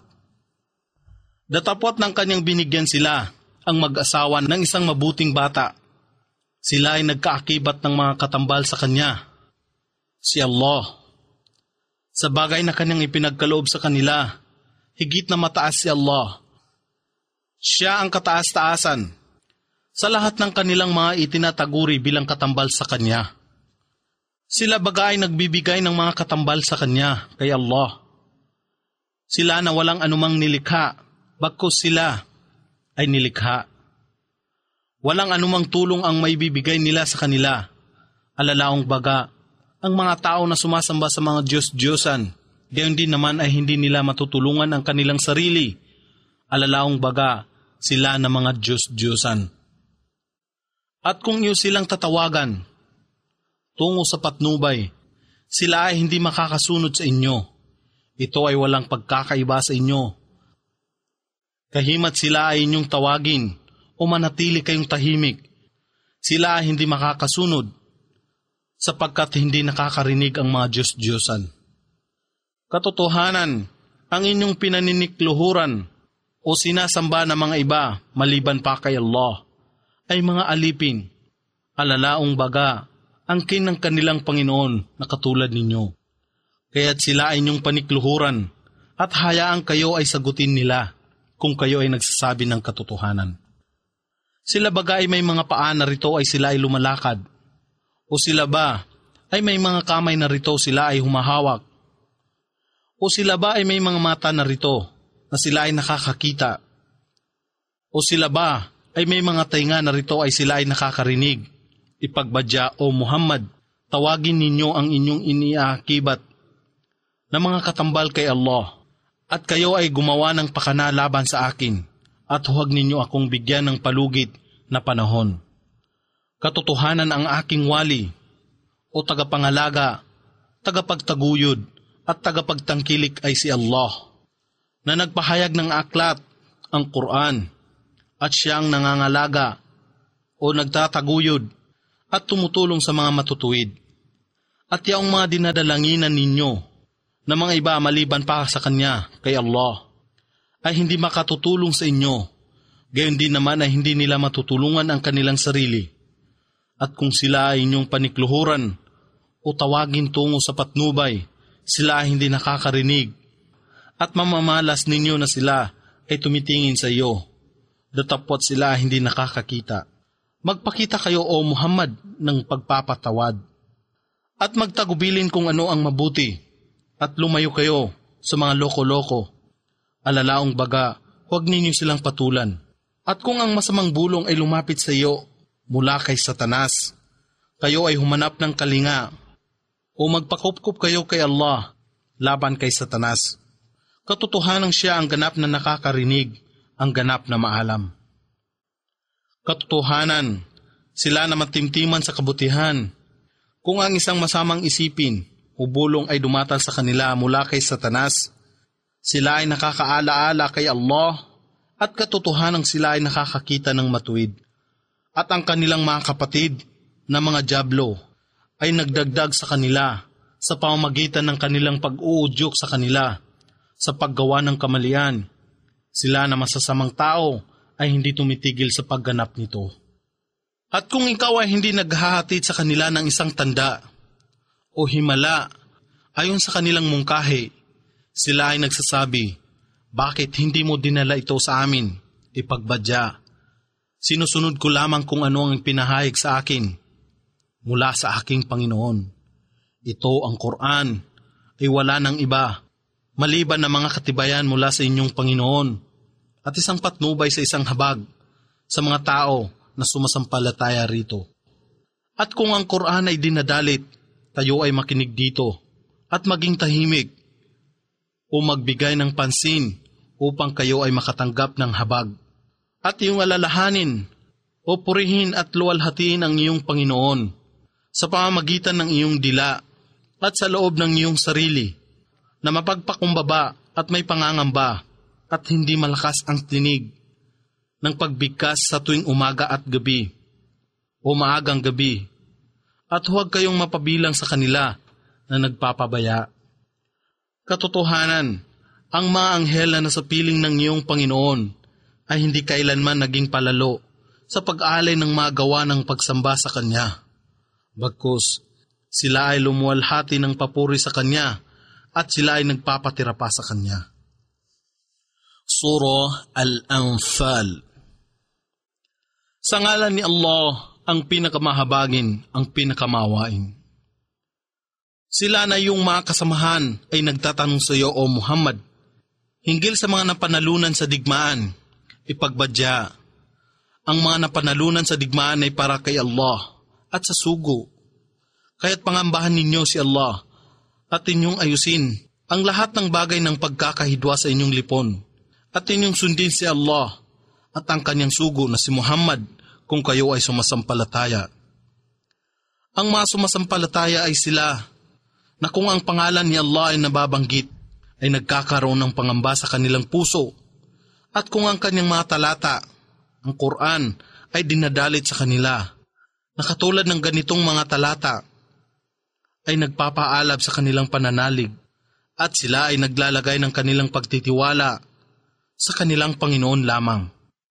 Datapwat ng Kanyang binigyan sila ang mag-asawa ng isang mabuting bata. Sila ay nagkaakibat ng mga katambal sa Kanya, si Allah. Sa bagay na Kanyang ipinagkaloob sa kanila, higit na mataas si Allah. Siya ang kataas-taasan sa lahat ng kanilang mga itinataguri bilang katambal sa Kanya. Sila baga ay nagbibigay ng mga katambal sa Kanya kay Allah. Sila na walang anumang nilikha, bagkus sila ay nilikha. Walang anumang tulong ang maibibigay nila sa kanila. Alalaong baga, ang mga tao na sumasamba sa mga Diyos-Diyosan, gayon din naman ay hindi nila matutulungan ang kanilang sarili. Alalaong baga, sila na mga Diyos-Diyosan. At kung iyo silang tatawagan tungo sa patnubay, sila ay hindi makakasunod sa inyo. Ito ay walang pagkakaiba sa inyo. Kahimat sila ay inyong tawagin o manatili kayong tahimik, sila ay hindi makakasunod sapagkat hindi nakakarinig ang mga Diyos-Diyosan. Katotohanan, ang inyong pinaninikluhuran o sinasamba ng mga iba maliban pa kay Allah ay mga alipin, alalaong baga, angkin ng kanilang Panginoon na katulad ninyo. Kaya't sila ay inyong panikluhuran at hayaan kayo ay sagutin nila kung kayo ay nagsasabi ng katotohanan. Sila baga ay may mga paa na rito ay sila ay lumalakad, o sila ba ay may mga kamay na rito sila ay humahawak, o sila ba ay may mga mata na rito na sila ay nakakakita, o sila ba ay may mga tainga na rito ay sila ay nakakarinig. Ipagbadya, O Muhammad, tawagin ninyo ang inyong iniaakibat na mga katambal kay Allah, at kayo ay gumawa ng pakana laban sa akin, at huwag ninyo akong bigyan ng palugit na panahon. Katotohanan ang aking wali, o tagapangalaga, tagapagtaguyod, at tagapagtangkilik ay si Allah, na nagpahayag ng aklat, ang Quran, at siyang nangangalaga, o nagtataguyod at tumutulong sa mga matutuwid. At yaong mga dinadalanginan ninyo na mga iba maliban pa sa Kanya, kay Allah, ay hindi makatutulong sa inyo. Gayon din naman ay hindi nila matutulungan ang kanilang sarili. At kung sila ay inyong panikluhuran o tawagin tungo sa patnubay, sila ay hindi nakakarinig. At mamamalas ninyo na sila ay tumitingin sa iyo, datapwat sila ay hindi nakakakita. Magpakita kayo, O Muhammad, ng pagpapatawad. At magtagubilin kung ano ang mabuti, at lumayo kayo sa mga loko-loko. Alalaong baga, huwag ninyo silang patulan. At kung ang masamang bulong ay lumapit sa iyo mula kay Satanas, kayo ay humanap ng kalinga, o magpakupkup kayo kay Allah laban kay Satanas. Katotohanan siya ang ganap na nakakarinig, ang ganap na maalam. Katotohanan, sila na matimtiman sa kabutihan. Kung ang isang masamang isipin o bulong ay dumatal sa kanila mula kay Satanas, sila ay nakakaalaala kay Allah at katotohanan sila ay nakakakita ng matuwid. At ang kanilang mga kapatid na mga dyablo ay nagdagdag sa kanila sa pamamagitan ng kanilang pag-uudyok sa kanila sa paggawa ng kamalian. Sila na masasamang tao ay hindi tumitigil sa pagganap nito. At kung ikaw ay hindi naghahatid sa kanila ng isang tanda o himala ayon sa kanilang mungkahi, sila ay nagsasabi, bakit hindi mo dinala ito sa amin? Ipagbadya. Sinusunod ko lamang kung ano ang pinahayag sa akin mula sa aking Panginoon. Ito ang Quran ay wala ng iba, maliban na mga katibayan mula sa inyong Panginoon at isang patnubay sa isang habag sa mga tao na sumasampalataya rito. At kung ang Quran ay dinadalit, tayo ay makinig dito at maging tahimik o magbigay ng pansin upang kayo ay makatanggap ng habag. At iyong alalahanin o purihin at luwalhatiin ang iyong Panginoon sa pamamagitan ng iyong dila at sa loob ng iyong sarili na mapagpakumbaba at may pangangamba at hindi malakas ang tinig ng pagbigkas sa tuwing umaga at gabi o maagang gabi, at huwag kayong mapabilang sa kanila na nagpapabaya. Katotohanan, ang mga anghel na nasa piling ng iyong Panginoon ay hindi kailanman naging palalo sa pag-alay ng mga gawa ng pagsamba sa Kanya. Bagkus, sila ay lumuwalhati ng papuri sa Kanya at sila ay nagpapatira pa sa Kanya. Surah Al-Anfal. Sa ngalan ni Allah, ang pinakamahabagin, ang pinakamawain. Sila na yung mga kasamahan ay nagtatanong sa iyo, O Muhammad, hinggil sa mga napanalunan sa digmaan, ipagbadya. Ang mga napanalunan sa digmaan ay para kay Allah at sa sugo. Kaya't pangambahan ninyo si Allah at inyong ayusin ang lahat ng bagay ng pagkakahidwa sa inyong lipon at inyong sundin si Allah at ang kanyang sugo na si Muhammad kung kayo ay sumasampalataya. Ang mga sumasampalataya ay sila na kung ang pangalan ni Allah ay nababanggit, ay nagkakaroon ng pangamba sa kanilang puso, at kung ang kanyang mga talata, ang Quran, ay dinadalit sa kanila, na katulad ng ganitong mga talata, ay nagpapaalab sa kanilang pananalig, at sila ay naglalagay ng kanilang pagtitiwala sa kanilang Panginoon lamang.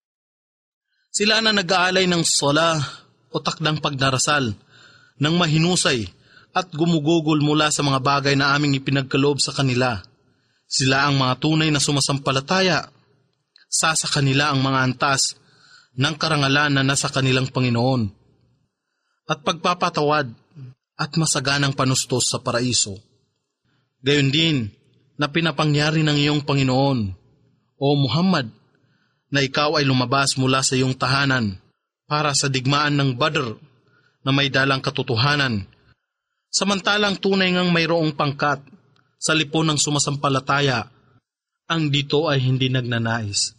Sila na nag-aalay ng sala o takdang pagdarasal, ng mahinusay at gumugugol mula sa mga bagay na aming ipinagkaloob sa kanila. Sila ang mga tunay na sumasampalataya. Sa sa kanila ang mga antas ng karangalan na nasa kanilang Panginoon at pagpapatawad at masaganang panustos sa paraiso. Gayon din na pinapangyari ng iyong Panginoon, O Muhammad, na ikaw ay lumabas mula sa iyong tahanan para sa digmaan ng Badr na may dalang katotohanan, samantalang tunay ngang mayroong pangkat sa lipon ng sumasampalataya, ang dito ay hindi nagnanais.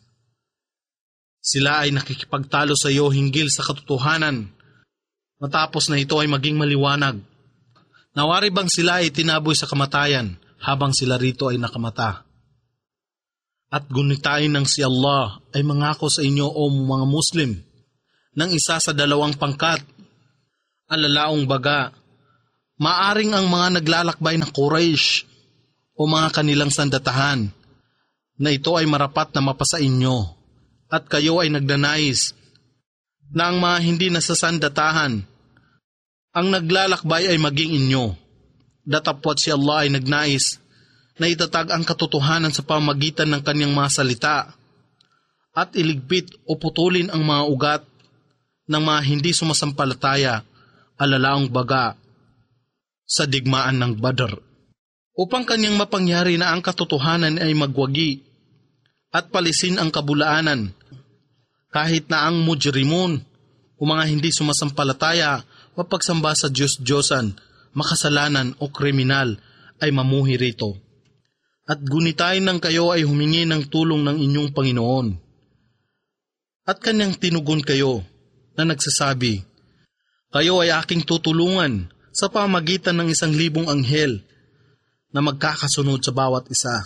Sila ay nakikipagtalo sa iyo hinggil sa katotohanan, matapos na ito ay maging maliwanag. Nawari bang sila ay tinaboy sa kamatayan habang sila rito ay nakamata? At gunitain ng si Allah ay mangako sa inyo, o mga Muslim, ng isa sa dalawang pangkat. Alalaong baga, maaring ang mga naglalakbay na Quraysh o mga kanilang sandatahan na ito ay marapat na mapasa inyo at kayo ay nagnanais na ang mga hindi nasasandatahan ang naglalakbay ay maging inyo. Datapwat si Allah ay nagnais na itatag ang katotohanan sa pamamagitan ng kanyang mga salita at iligpit o putulin ang mga ugat ng mga hindi sumasampalataya, alalaong baga, sa digmaan ng Badr, upang kanyang mapangyari na ang katotohanan ay magwagi at palisin ang kabulaanan, kahit na ang mujrimun o mga hindi sumasampalataya mapagsamba sa Diyos-Diyosan, makasalanan o kriminal ay mamuhi rito. At gunitain ng kayo ay humingi ng tulong ng inyong Panginoon. At kanyang tinugon kayo na nagsasabi, kayo ay aking tutulungan sa pamagitan ng isang libong anghel na magkakasunod sa bawat isa.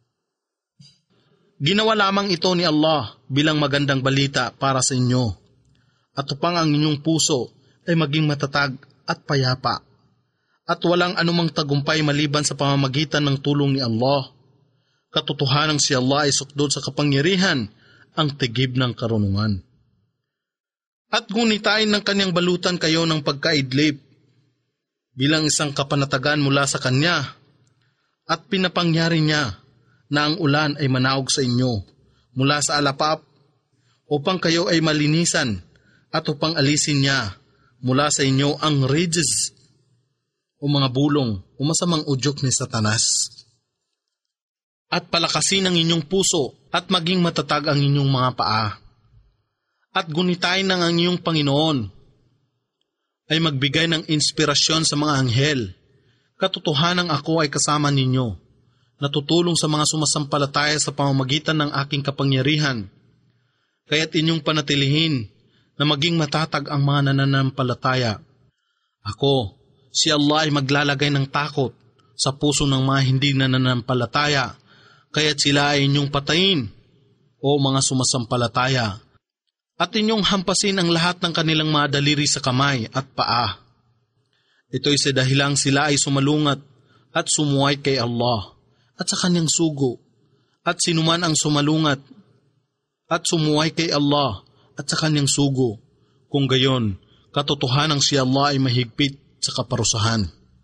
Ginawa lamang ito ni Allah bilang magandang balita para sa inyo at upang ang inyong puso ay maging matatag at payapa at walang anumang tagumpay maliban sa pamamagitan ng tulong ni Allah. Katotohanan si Allah ay sukdod sa kapangyarihan, ang tigib ng karunungan. At gunitain ng kanyang balutan kayo ng pagkaidlip bilang isang kapanatagan mula sa kanya at pinapangyari niya na ang ulan ay manaog sa inyo mula sa alapap upang kayo ay malinisan at upang alisin niya mula sa inyo ang ridges o mga bulong o masamang udyok ni Satanas. At palakasin ang inyong puso at maging matatag ang inyong mga paa. At gunitain ng ang inyong Panginoon ay magbigay ng inspirasyon sa mga anghel. Katotohanang ako ay kasama ninyo, natutulong sa mga sumasampalataya sa pamamagitan ng aking kapangyarihan. Kaya't inyong panatilihin na maging matatag ang mga nananampalataya. Ako, si Allah ay maglalagay ng takot sa puso ng mga hindi nananampalataya, kaya't sila ay inyong patayin, o mga sumasampalataya, at inyong hampasin ang lahat ng kanilang mga daliri sa kamay at paa. Ito'y sa dahilang sila ay sumalungat at sumuway kay Allah at sa kanyang sugo, at sinuman ang sumalungat at sumuway kay Allah at sa kanyang sugo, kung gayon, katotohanang si Allah ay mahigpit sa kaparusahan.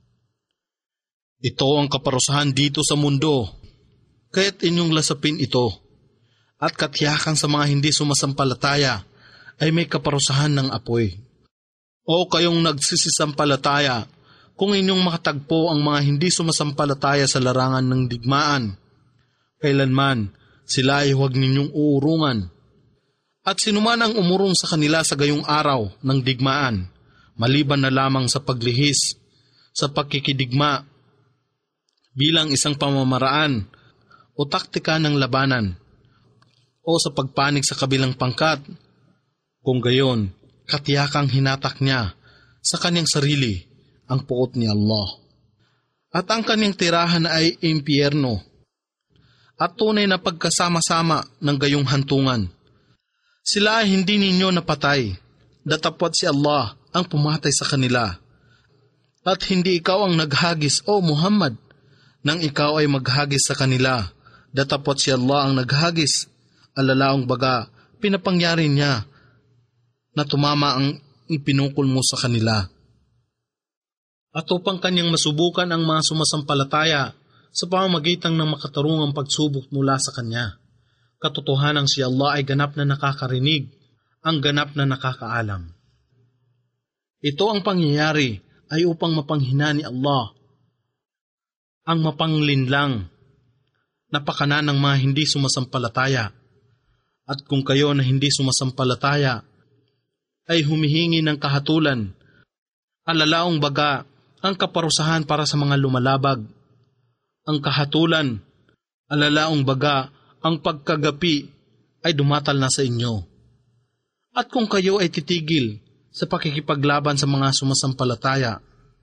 Ito ang kaparusahan dito sa mundo, kaya't inyong lasapin ito, at katiyakan sa mga hindi sumasampalataya ay may kaparusahan ng apoy. O kayong nagsisisampalataya, kung inyong makatagpo ang mga hindi sumasampalataya sa larangan ng digmaan, kailanman sila ay huwag ninyong uurungan. At sinuman ang umurong sa kanila sa gayong araw ng digmaan, maliban na lamang sa paglihis, sa pagkikidigma, bilang isang pamamaraan o taktika ng labanan, o sa pagpanig sa kabilang pangkat, kung gayon, katiyakang hinatak niya sa kanyang sarili ang puot ni Allah. At ang kanyang tirahan ay impyerno, at tunay na pagkasama-sama ng gayong hantungan. Sila ay hindi ninyo napatay, datapwat si Allah ang pumatay sa kanila. At hindi ikaw ang naghagis, O Muhammad, nang ikaw ay maghagis sa kanila, datapwat si Allah ang naghagis. Alalaong baga, pinapangyari niya na tumama ang ipinukol mo sa kanila. At upang kanyang masubukan ang mga sumasampalataya sa pamamagitan ng makatarungang pagsubok mula sa kanya. Katotohanang si Allah ay ganap na nakakarinig, ang ganap na nakakaalam. Ito ang pangyayari ay upang mapanghina ni Allah ang mapanglinlang na pakanan ng mga hindi sumasampalataya. At kung kayo na hindi sumasampalataya ay humihingi ng kahatulan, alalaong baga ang kaparusahan para sa mga lumalabag, ang kahatulan, alalaong baga ang pagkagapi ay dumatal na sa inyo. At kung kayo ay titigil sa pakikipaglaban sa mga sumasampalataya,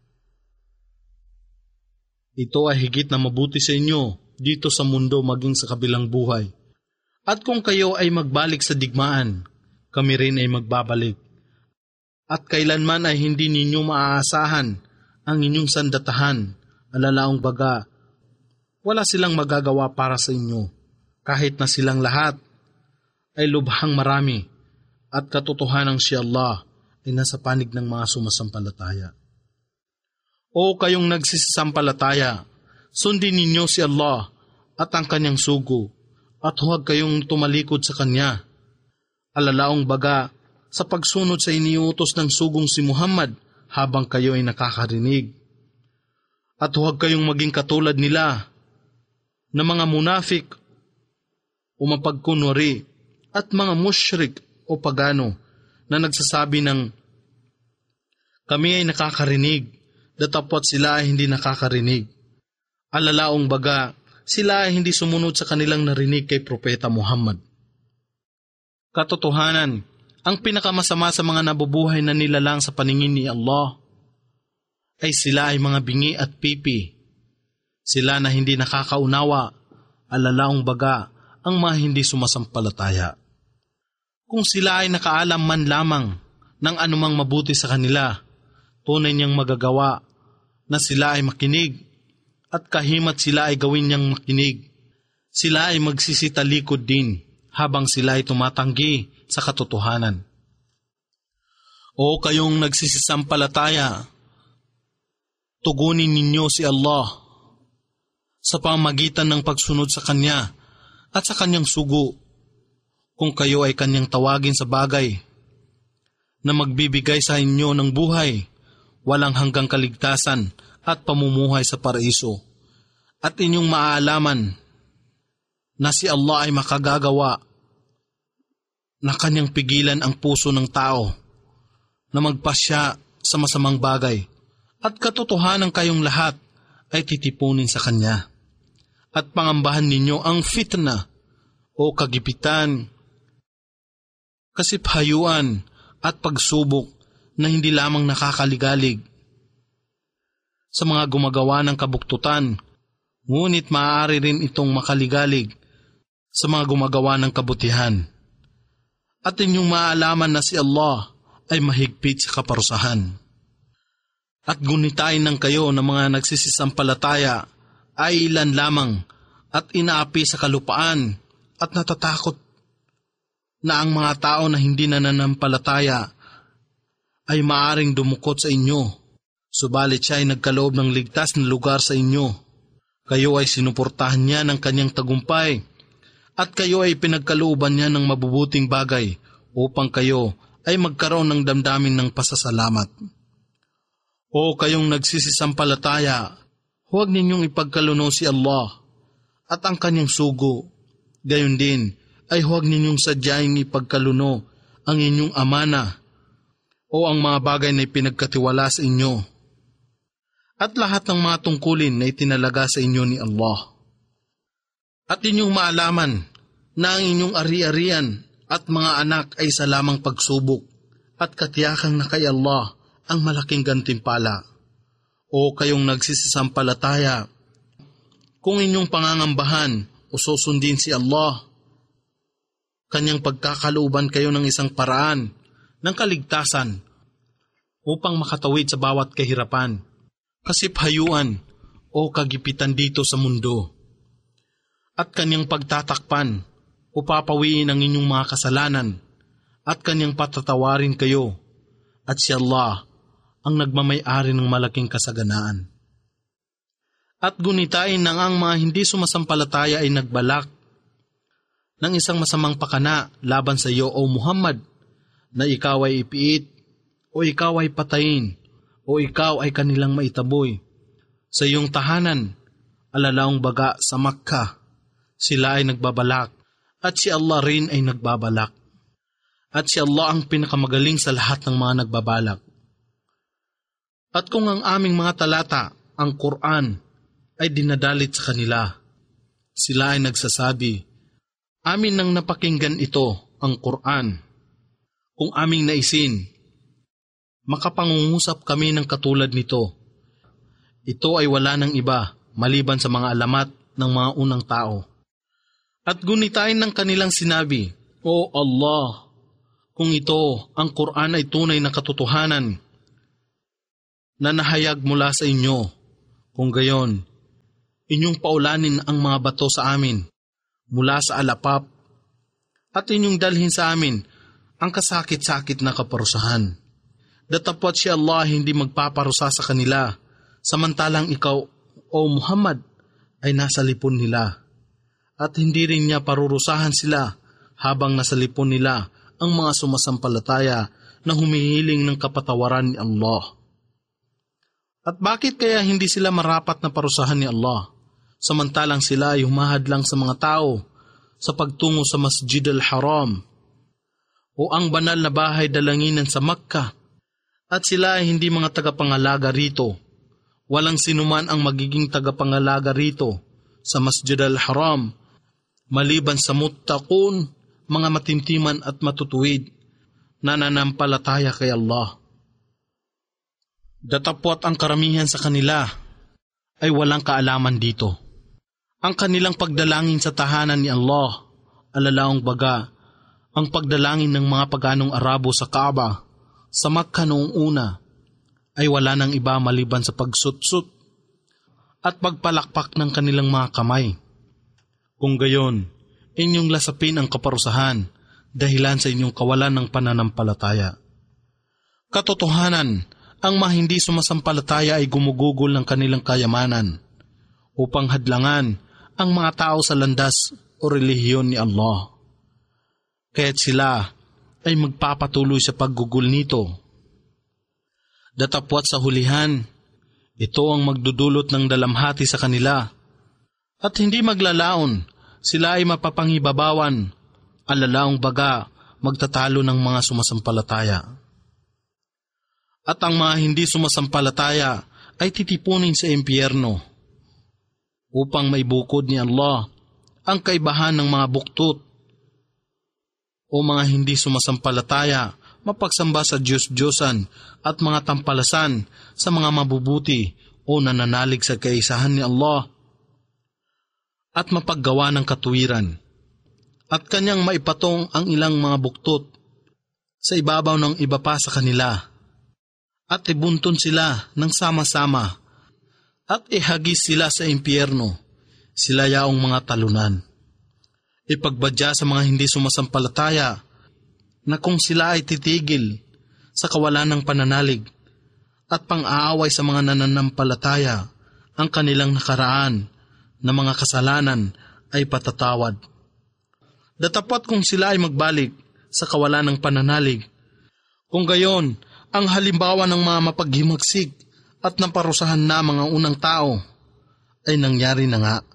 ito ay higit na mabuti sa inyo dito sa mundo maging sa kabilang buhay. At kung kayo ay magbalik sa digmaan, kami rin ay magbabalik. At kailanman ay hindi ninyo maaasahan ang inyong sandatahan, alalaong baga, wala silang magagawa para sa inyo, kahit na silang lahat ay lubhang marami at katotohanang si Allah ay nasa panig ng mga sumasampalataya. O kayong nagsisampalataya, sundin ninyo si Allah at ang kanyang sugo at huwag kayong tumalikod sa kanya. Alalaong baga sa pagsunod sa iniutos ng sugong si Muhammad habang kayo ay nakakarinig. At huwag kayong maging katulad nila na mga munafik o mapagkunwari at mga mushrik o pagano na nagsasabi ng kami ay nakakarinig, datapot sila ay hindi nakakarinig. Alalaong baga, sila ay hindi sumunod sa kanilang narinig kay Propeta Muhammad. Katotohanan, ang pinakamasama sa mga nabubuhay na nilalang sa paningin ni Allah ay sila ay mga bingi at pipi. Sila na hindi nakakaunawa, alalaong baga, ang mga hindi sumasampalataya. Kung sila ay nakaalam man lamang ng anumang mabuti sa kanila, tunay niyang magagawa na sila ay makinig at kahimat sila ay gawin niyang makinig. Sila ay magsisitalikod din habang sila ay tumatanggi sa katotohanan. O kayong nagsisisampalataya, tugunin ninyo si Allah sa pamagitan ng pagsunod sa Kanya at sa Kanyang sugo kung kayo ay Kanyang tawagin sa bagay na magbibigay sa inyo ng buhay, walang hanggang kaligtasan at pamumuhay sa paraiso, at inyong maaalaman na si Allah ay makagagawa na Kanyang pigilan ang puso ng tao na magpasya sa masamang bagay, at katotohanan kayong lahat ay titipunin sa Kanya. At pangambahan ninyo ang fitna o kagipitan, kasiphayuan at pagsubok na hindi lamang nakakaligalig sa mga gumagawa ng kabuktutan, ngunit maaari rin itong makaligalig sa mga gumagawa ng kabutihan. At inyong maalaman na si Allah ay mahigpit sa kaparusahan. At gunitain ng kayo ng mga nagsisisampalataya ay ilan lamang at inaapi sa kalupaan at natatakot na ang mga tao na hindi nananampalataya ay maaring dumukot sa inyo. Subalit siya ay nagkaloob ng ligtas na lugar sa inyo. Kayo ay sinuportahan niya ng kanyang tagumpay at kayo ay pinagkalooban niya ng mabubuting bagay upang kayo ay magkaroon ng damdamin ng pasasalamat. O kayong nagsisisampalataya, huwag ninyong ipagkaluno si Allah at ang kanyang sugo. Gayon din ay huwag ninyong sadyaing ipagkaluno ang inyong amana o ang mga bagay na ipinagkatiwala sa inyo at lahat ng mga tungkulin na itinalaga sa inyo ni Allah. At inyong maalaman na ang inyong ari-arian at mga anak ay sa lamang pagsubok at katiyakang na kay Allah ang malaking gantimpala. O kayong nagsisisampalataya, kung inyong pangangambahan o susundin si Allah, Kanyang pagkakalooban kayo ng isang paraan ng kaligtasan upang makatawid sa bawat kahirapan, kasiphayuan o kagipitan dito sa mundo. At Kanyang pagtatakpan o papawiin ang inyong mga kasalanan at Kanyang patatawarin kayo, at si Allah ang nagmamay-ari ng malaking kasaganaan. At gunitain nang ang mga hindi sumasampalataya ay nagbalak ng isang masamang pakana laban sa iyo, O Muhammad, na ikaw ay ipiit, o ikaw ay patayin, o ikaw ay kanilang maitaboy. Sa iyong tahanan, alalaong baga sa Makkah, sila ay nagbabalak, at si Allah rin ay nagbabalak. At si Allah ang pinakamagaling sa lahat ng mga nagbabalak. At kung ang aming mga talata, ang Quran, ay dinadalit sa kanila, sila ay nagsasabi, amin nang napakinggan ito, ang Quran. Kung aming naisin, makapangungusap kami ng katulad nito. Ito ay wala ng iba, maliban sa mga alamat ng mga unang tao. At gunitain ng kanilang sinabi, O Allah, Kung ito, ang Quran ay tunay na katotohanan na nahayag mula sa inyo, kung gayon, inyong paulanin ang mga bato sa amin mula sa alapap at inyong dalhin sa amin ang kasakit-sakit na kaparusahan. Datapwat si Allah hindi magpaparusa sa kanila, samantalang ikaw, o Muhammad, ay nasa lipon nila. At hindi rin niya parurusahan sila habang nasa lipon nila ang mga sumasampalataya na humihiling ng kapatawaran ni Allah. At bakit kaya hindi sila marapat na parusahan ni Allah, samantalang sila ay humahadlang sa mga tao sa pagtungo sa Masjid al-Haram o ang banal na bahay dalanginan sa Makkah, at sila ay hindi mga tagapangalaga rito. Walang sinuman ang magiging tagapangalaga rito sa Masjid al-Haram maliban sa muttaqun, mga matimtiman at matutuwid na nanampalataya kay Allah. Datapwat ang karamihan sa kanila ay walang kaalaman dito. Ang kanilang pagdalangin sa tahanan ni Allah, alalaong baga, ang pagdalangin ng mga paganong Arabo sa Kaaba, sa Makkah noong una, ay wala nang iba maliban sa pagsutsut at pagpalakpak ng kanilang mga kamay. Kung gayon, inyong lasapin ang kaparusahan dahilan sa inyong kawalan ng pananampalataya. Katotohanan, ang mga hindi sumasampalataya ay gumugugol ng kanilang kayamanan upang hadlangan ang mga tao sa landas o relihiyon ni Allah. Kaya't sila ay magpapatuloy sa paggugol nito. Datapwat sa hulihan, ito ang magdudulot ng dalamhati sa kanila at hindi maglalaon, sila ay mapapangibabawan, alalaong baga magtatalo ng mga sumasampalataya. At ang mga hindi sumasampalataya ay titipunin sa impyerno upang maibukod ni Allah ang kaibahan ng mga buktot o mga hindi sumasampalataya mapagsamba sa Diyos-Diyosan at mga tampalasan sa mga mabubuti o nananalig sa kaisahan ni Allah at mapaggawa ng katuwiran at kanyang maipatong ang ilang mga buktot sa ibabaw ng iba pa sa kanila at ibuntun sila ng sama-sama at ihagis sila sa impyerno, sila yaong mga talunan. Ipagbadya sa mga hindi sumasampalataya na kung sila ay titigil sa kawalan ng pananalig at pang-aaway sa mga nananampalataya, ang kanilang nakaraan na mga kasalanan ay patatawad. Datapwat kung sila ay magbalik sa kawalan ng pananalig, kung gayon, ang halimbawa ng mga mapaghimagsik at naparusahan na mga unang tao ay nangyari na nga.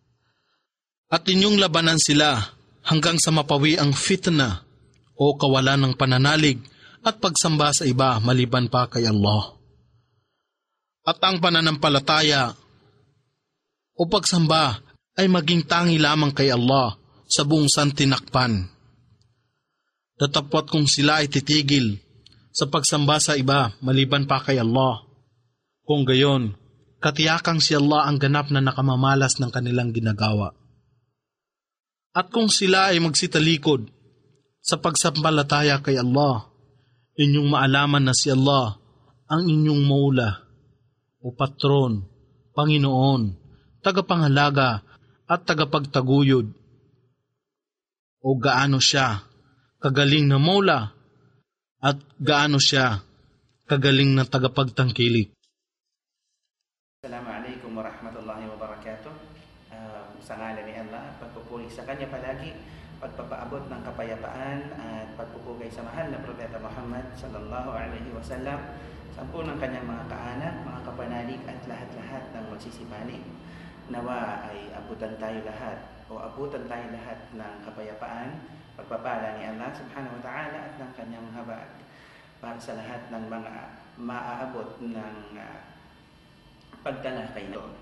At inyong labanan sila hanggang sa mapawi ang fitna o kawalan ng pananalig at pagsamba sa iba maliban pa kay Allah. At ang pananampalataya o pagsamba ay maging tangi lamang kay Allah sa buong santinakpan. Datapwat kung sila ay titigil sa pagsamba sa iba maliban pa kay Allah, kung gayon, katiyakang si Allah ang ganap na nakamamalas ng kanilang ginagawa. At kung sila ay magsitalikod sa pagsampalataya kay Allah, inyong maalaman na si Allah ang inyong maula o patron, Panginoon, tagapangalaga at tagapagtaguyod. O gaano siya kagaling na maula at gaano siya kagaling na tagapagtangkilik. Assalamualaikum warahmatullahi wabarakatuh. Uh, sa ngalan ni Allah, pagpupuri sa Kanya palagi, pagpapaabot ng kapayapaan at pagpupugay sa mahal na Propeta Muhammad sallallahu alaihi wasallam, sampu ng kanyang mga kaanak, mga kapanalig at lahat-lahat ng magsisipani. Nawa ay abutan tayo lahat o abutan tayo lahat ng kapayapaan, pagpapala ni Allah subhanahu wa ta'ala at ng kanyang habag para sa lahat ng mga maaabot ng uh, pagtalakay doon.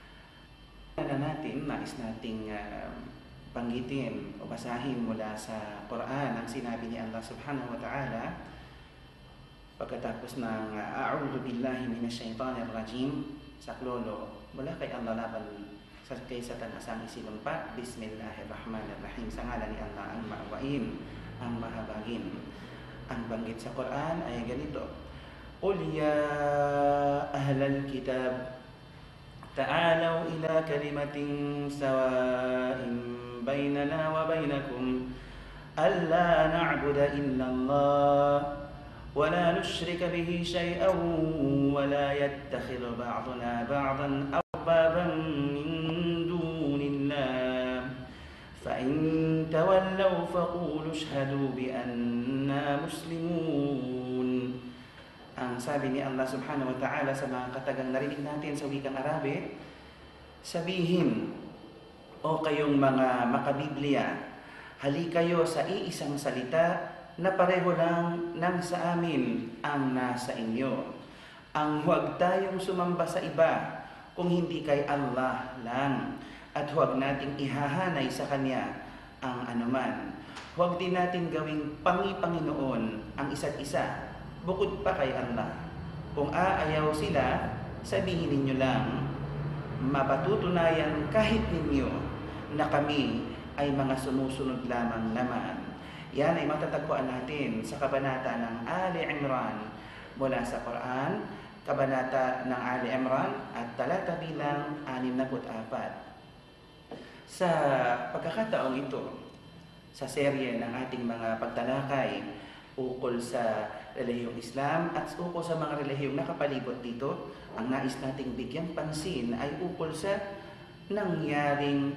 Na natin, nais nating uh, banggitin o basahin mula sa Quran ang sinabi ni Allah subhanahu wa ta'ala pagkatapos ng uh, A'udhu billahi minash shaitanir rajim, saklolo mula kay Allah laban sa kay Satan asang isinumpa. Bismillahirrahmanirrahim, sa ngalan ni Allah ang maawain, ang mahabagin. Ang banggit sa Quran ay ganito, Qul ya ahlal kitab, ta'alaw ila kalimatin sawa'in bainana wa bainakum alla na'budu illa Allah wa la nushrika bihi shay'an wa la yattakhidha ba'duna ba'dan arbaban min dunillah fa in tawallaw faqulu ashhadu bi anna muslimun. Ang sabi ni Allah subhanahu wa ta'ala sa mga katagang narinig natin sa wikang Arabe, sabihin, o kayong mga makabiblia, hali kayo sa iisang salita na pareho lang ng sa amin ang nasa inyo. Ang huwag tayong sumamba sa iba kung hindi kay Allah lang, at huwag nating ihahanay sa Kanya ang anuman. Huwag din natin gawing pangi-Panginoon ang isa't isa bukod pa kay Allah. Kung aayaw sila, sabihin ninyo lang, mapatutunayan kahit ninyo na kami ay mga sumusunod lamang naman. Yan ay matatagpuan natin sa kabanata ng Ali Imran mula sa Quran, kabanata ng Ali Imran at talata bilang anim na apat. Sa pagkakataong ito, sa serye ng ating mga pagtalakay ukol sa relihiyong Islam at ukol sa mga relihiyong nakapalibot dito, ang nais nating bigyang pansin ay ukol sa nangyaring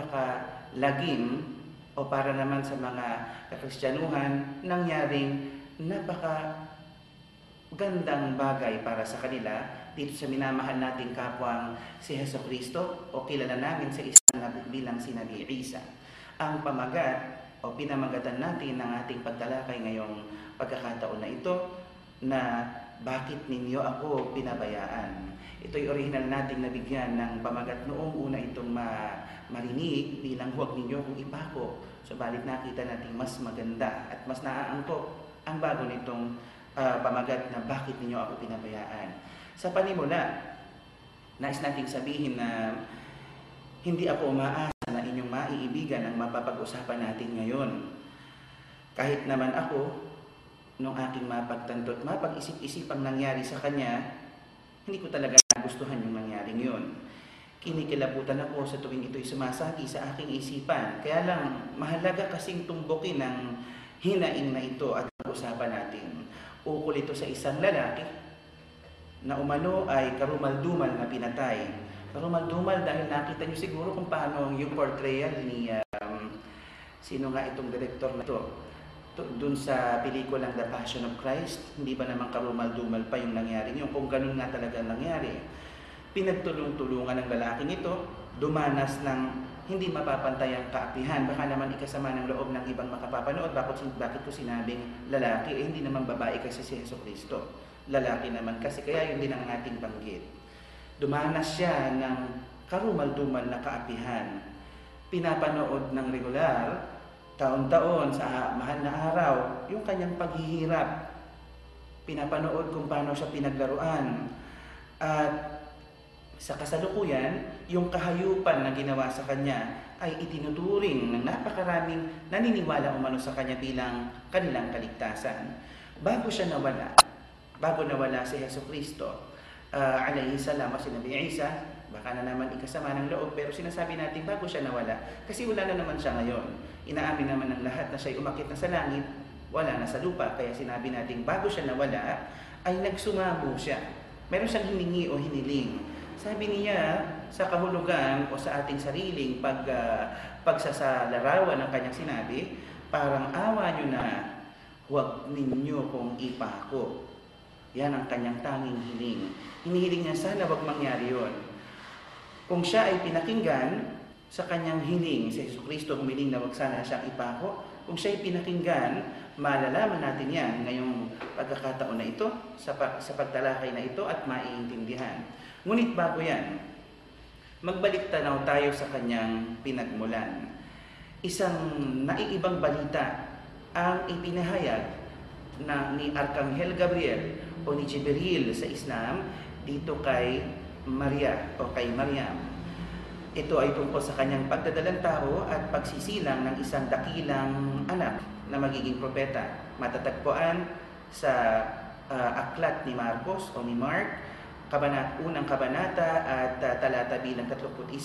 napakalagim o para naman sa mga Kristyanuhan, nangyaring napaka gandang bagay para sa kanila dito sa minamahal nating kapwang si Jesucristo o kilala namin sa Islam bilang si Nabi Isa. Ang pamagat o pinamagatan natin ng ating pagtalakay ngayong pagkakataon na ito na bakit ninyo ako pinabayaan. Ito'y original nating nabigyan ng pamagat noong una itong ma marinig bilang huwag ninyo akong ipako. Subalit nakita natin mas maganda at mas naaangkop ang bago nitong uh, pamagat na bakit ninyo ako pinabayaan. Sa panimula, nais nating sabihin na hindi ako umaasa na inyong maiibigan ang mapapag-usapan natin ngayon. Kahit naman ako, nung aking mapagtanto at mapag-isip-isipang nangyari sa kanya, hindi ko talaga nagustuhan yung nangyaring yun. Kinikilabutan ako sa tuwing ito'y sumasagi sa aking isipan. Kaya lang, mahalaga kasing tumbukin ng hinaing na ito at pag-usapan natin. Ukol ito sa isang lalaki na umano ay karumal-dumal na pinatay. Karumal-dumal dahil nakita niyo siguro kung paano yung portrayal ni um, sino nga itong director na ito doon sa pelikulang The Passion of Christ. Hindi ba naman karumal-dumal pa yung nangyari yun? Kung ganun nga talaga nangyari, pinagtulong-tulungan ng lalaking ito, dumanas ng hindi mapapantayang kaapihan. Baka naman ikasama ng loob ng ibang makapapanood. Bakit, bakit ko sinabing lalaki? Eh, hindi naman babae kasi si Jesucristo. Lalaki naman kasi, kaya yun din ang ating banggit. Dumanas siya ng karumal-dumal na kaapihan. Pinapanood ng regular, taon-taon sa mahal na araw, yung kanyang paghihirap. Pinapanood kung paano siya pinaglaruan. At sa kasalukuyan, yung kahayupan na ginawa sa kanya ay itinuturing ng napakaraming naniniwala umano sa kanya bilang kanilang kaligtasan. Bago siya nawala, bago nawala si Jesucristo, Uh, alayhi salam, si Nabi Isa, baka na naman ikasama ng loob, pero sinasabi natin bago siya nawala, kasi wala na naman siya ngayon. Inaamin naman ng lahat na siya'y umakit na sa langit, wala na sa lupa, kaya sinabi natin bago siya nawala, ay nagsumamo siya. Meron siyang hiningi o hiniling. Sabi niya sa kahulugan o sa ating sariling pag, uh, pagsasalarawan ng kanyang sinabi, parang awa nyo na, huwag ninyo kong ipako. Yan ang kanyang tanging hiling. Hinihiling niya sana wag mangyari yun. Kung siya ay pinakinggan sa kanyang hiling, si Jesucristo humiling na wag sana siyang ipako, kung siya ay pinakinggan, malalaman natin yan ngayong pagkakataon na ito, sa, sa pagtalakay na ito at maiintindihan. Ngunit bago yan, magbalik tanaw tayo sa kanyang pinagmulan. Isang naiibang balita ang ipinahayag na ni Arkanghel Gabriel o ni Jibril sa Islam dito kay Maria o kay Maryam. Ito ay tungkol sa kanyang pagdadalang tao at pagsisilang ng isang dakilang anak na magiging propeta. Matatagpuan sa uh, aklat ni Marcos o ni Mark, kabanat, unang kabanata at uh, talata bilang thirty-one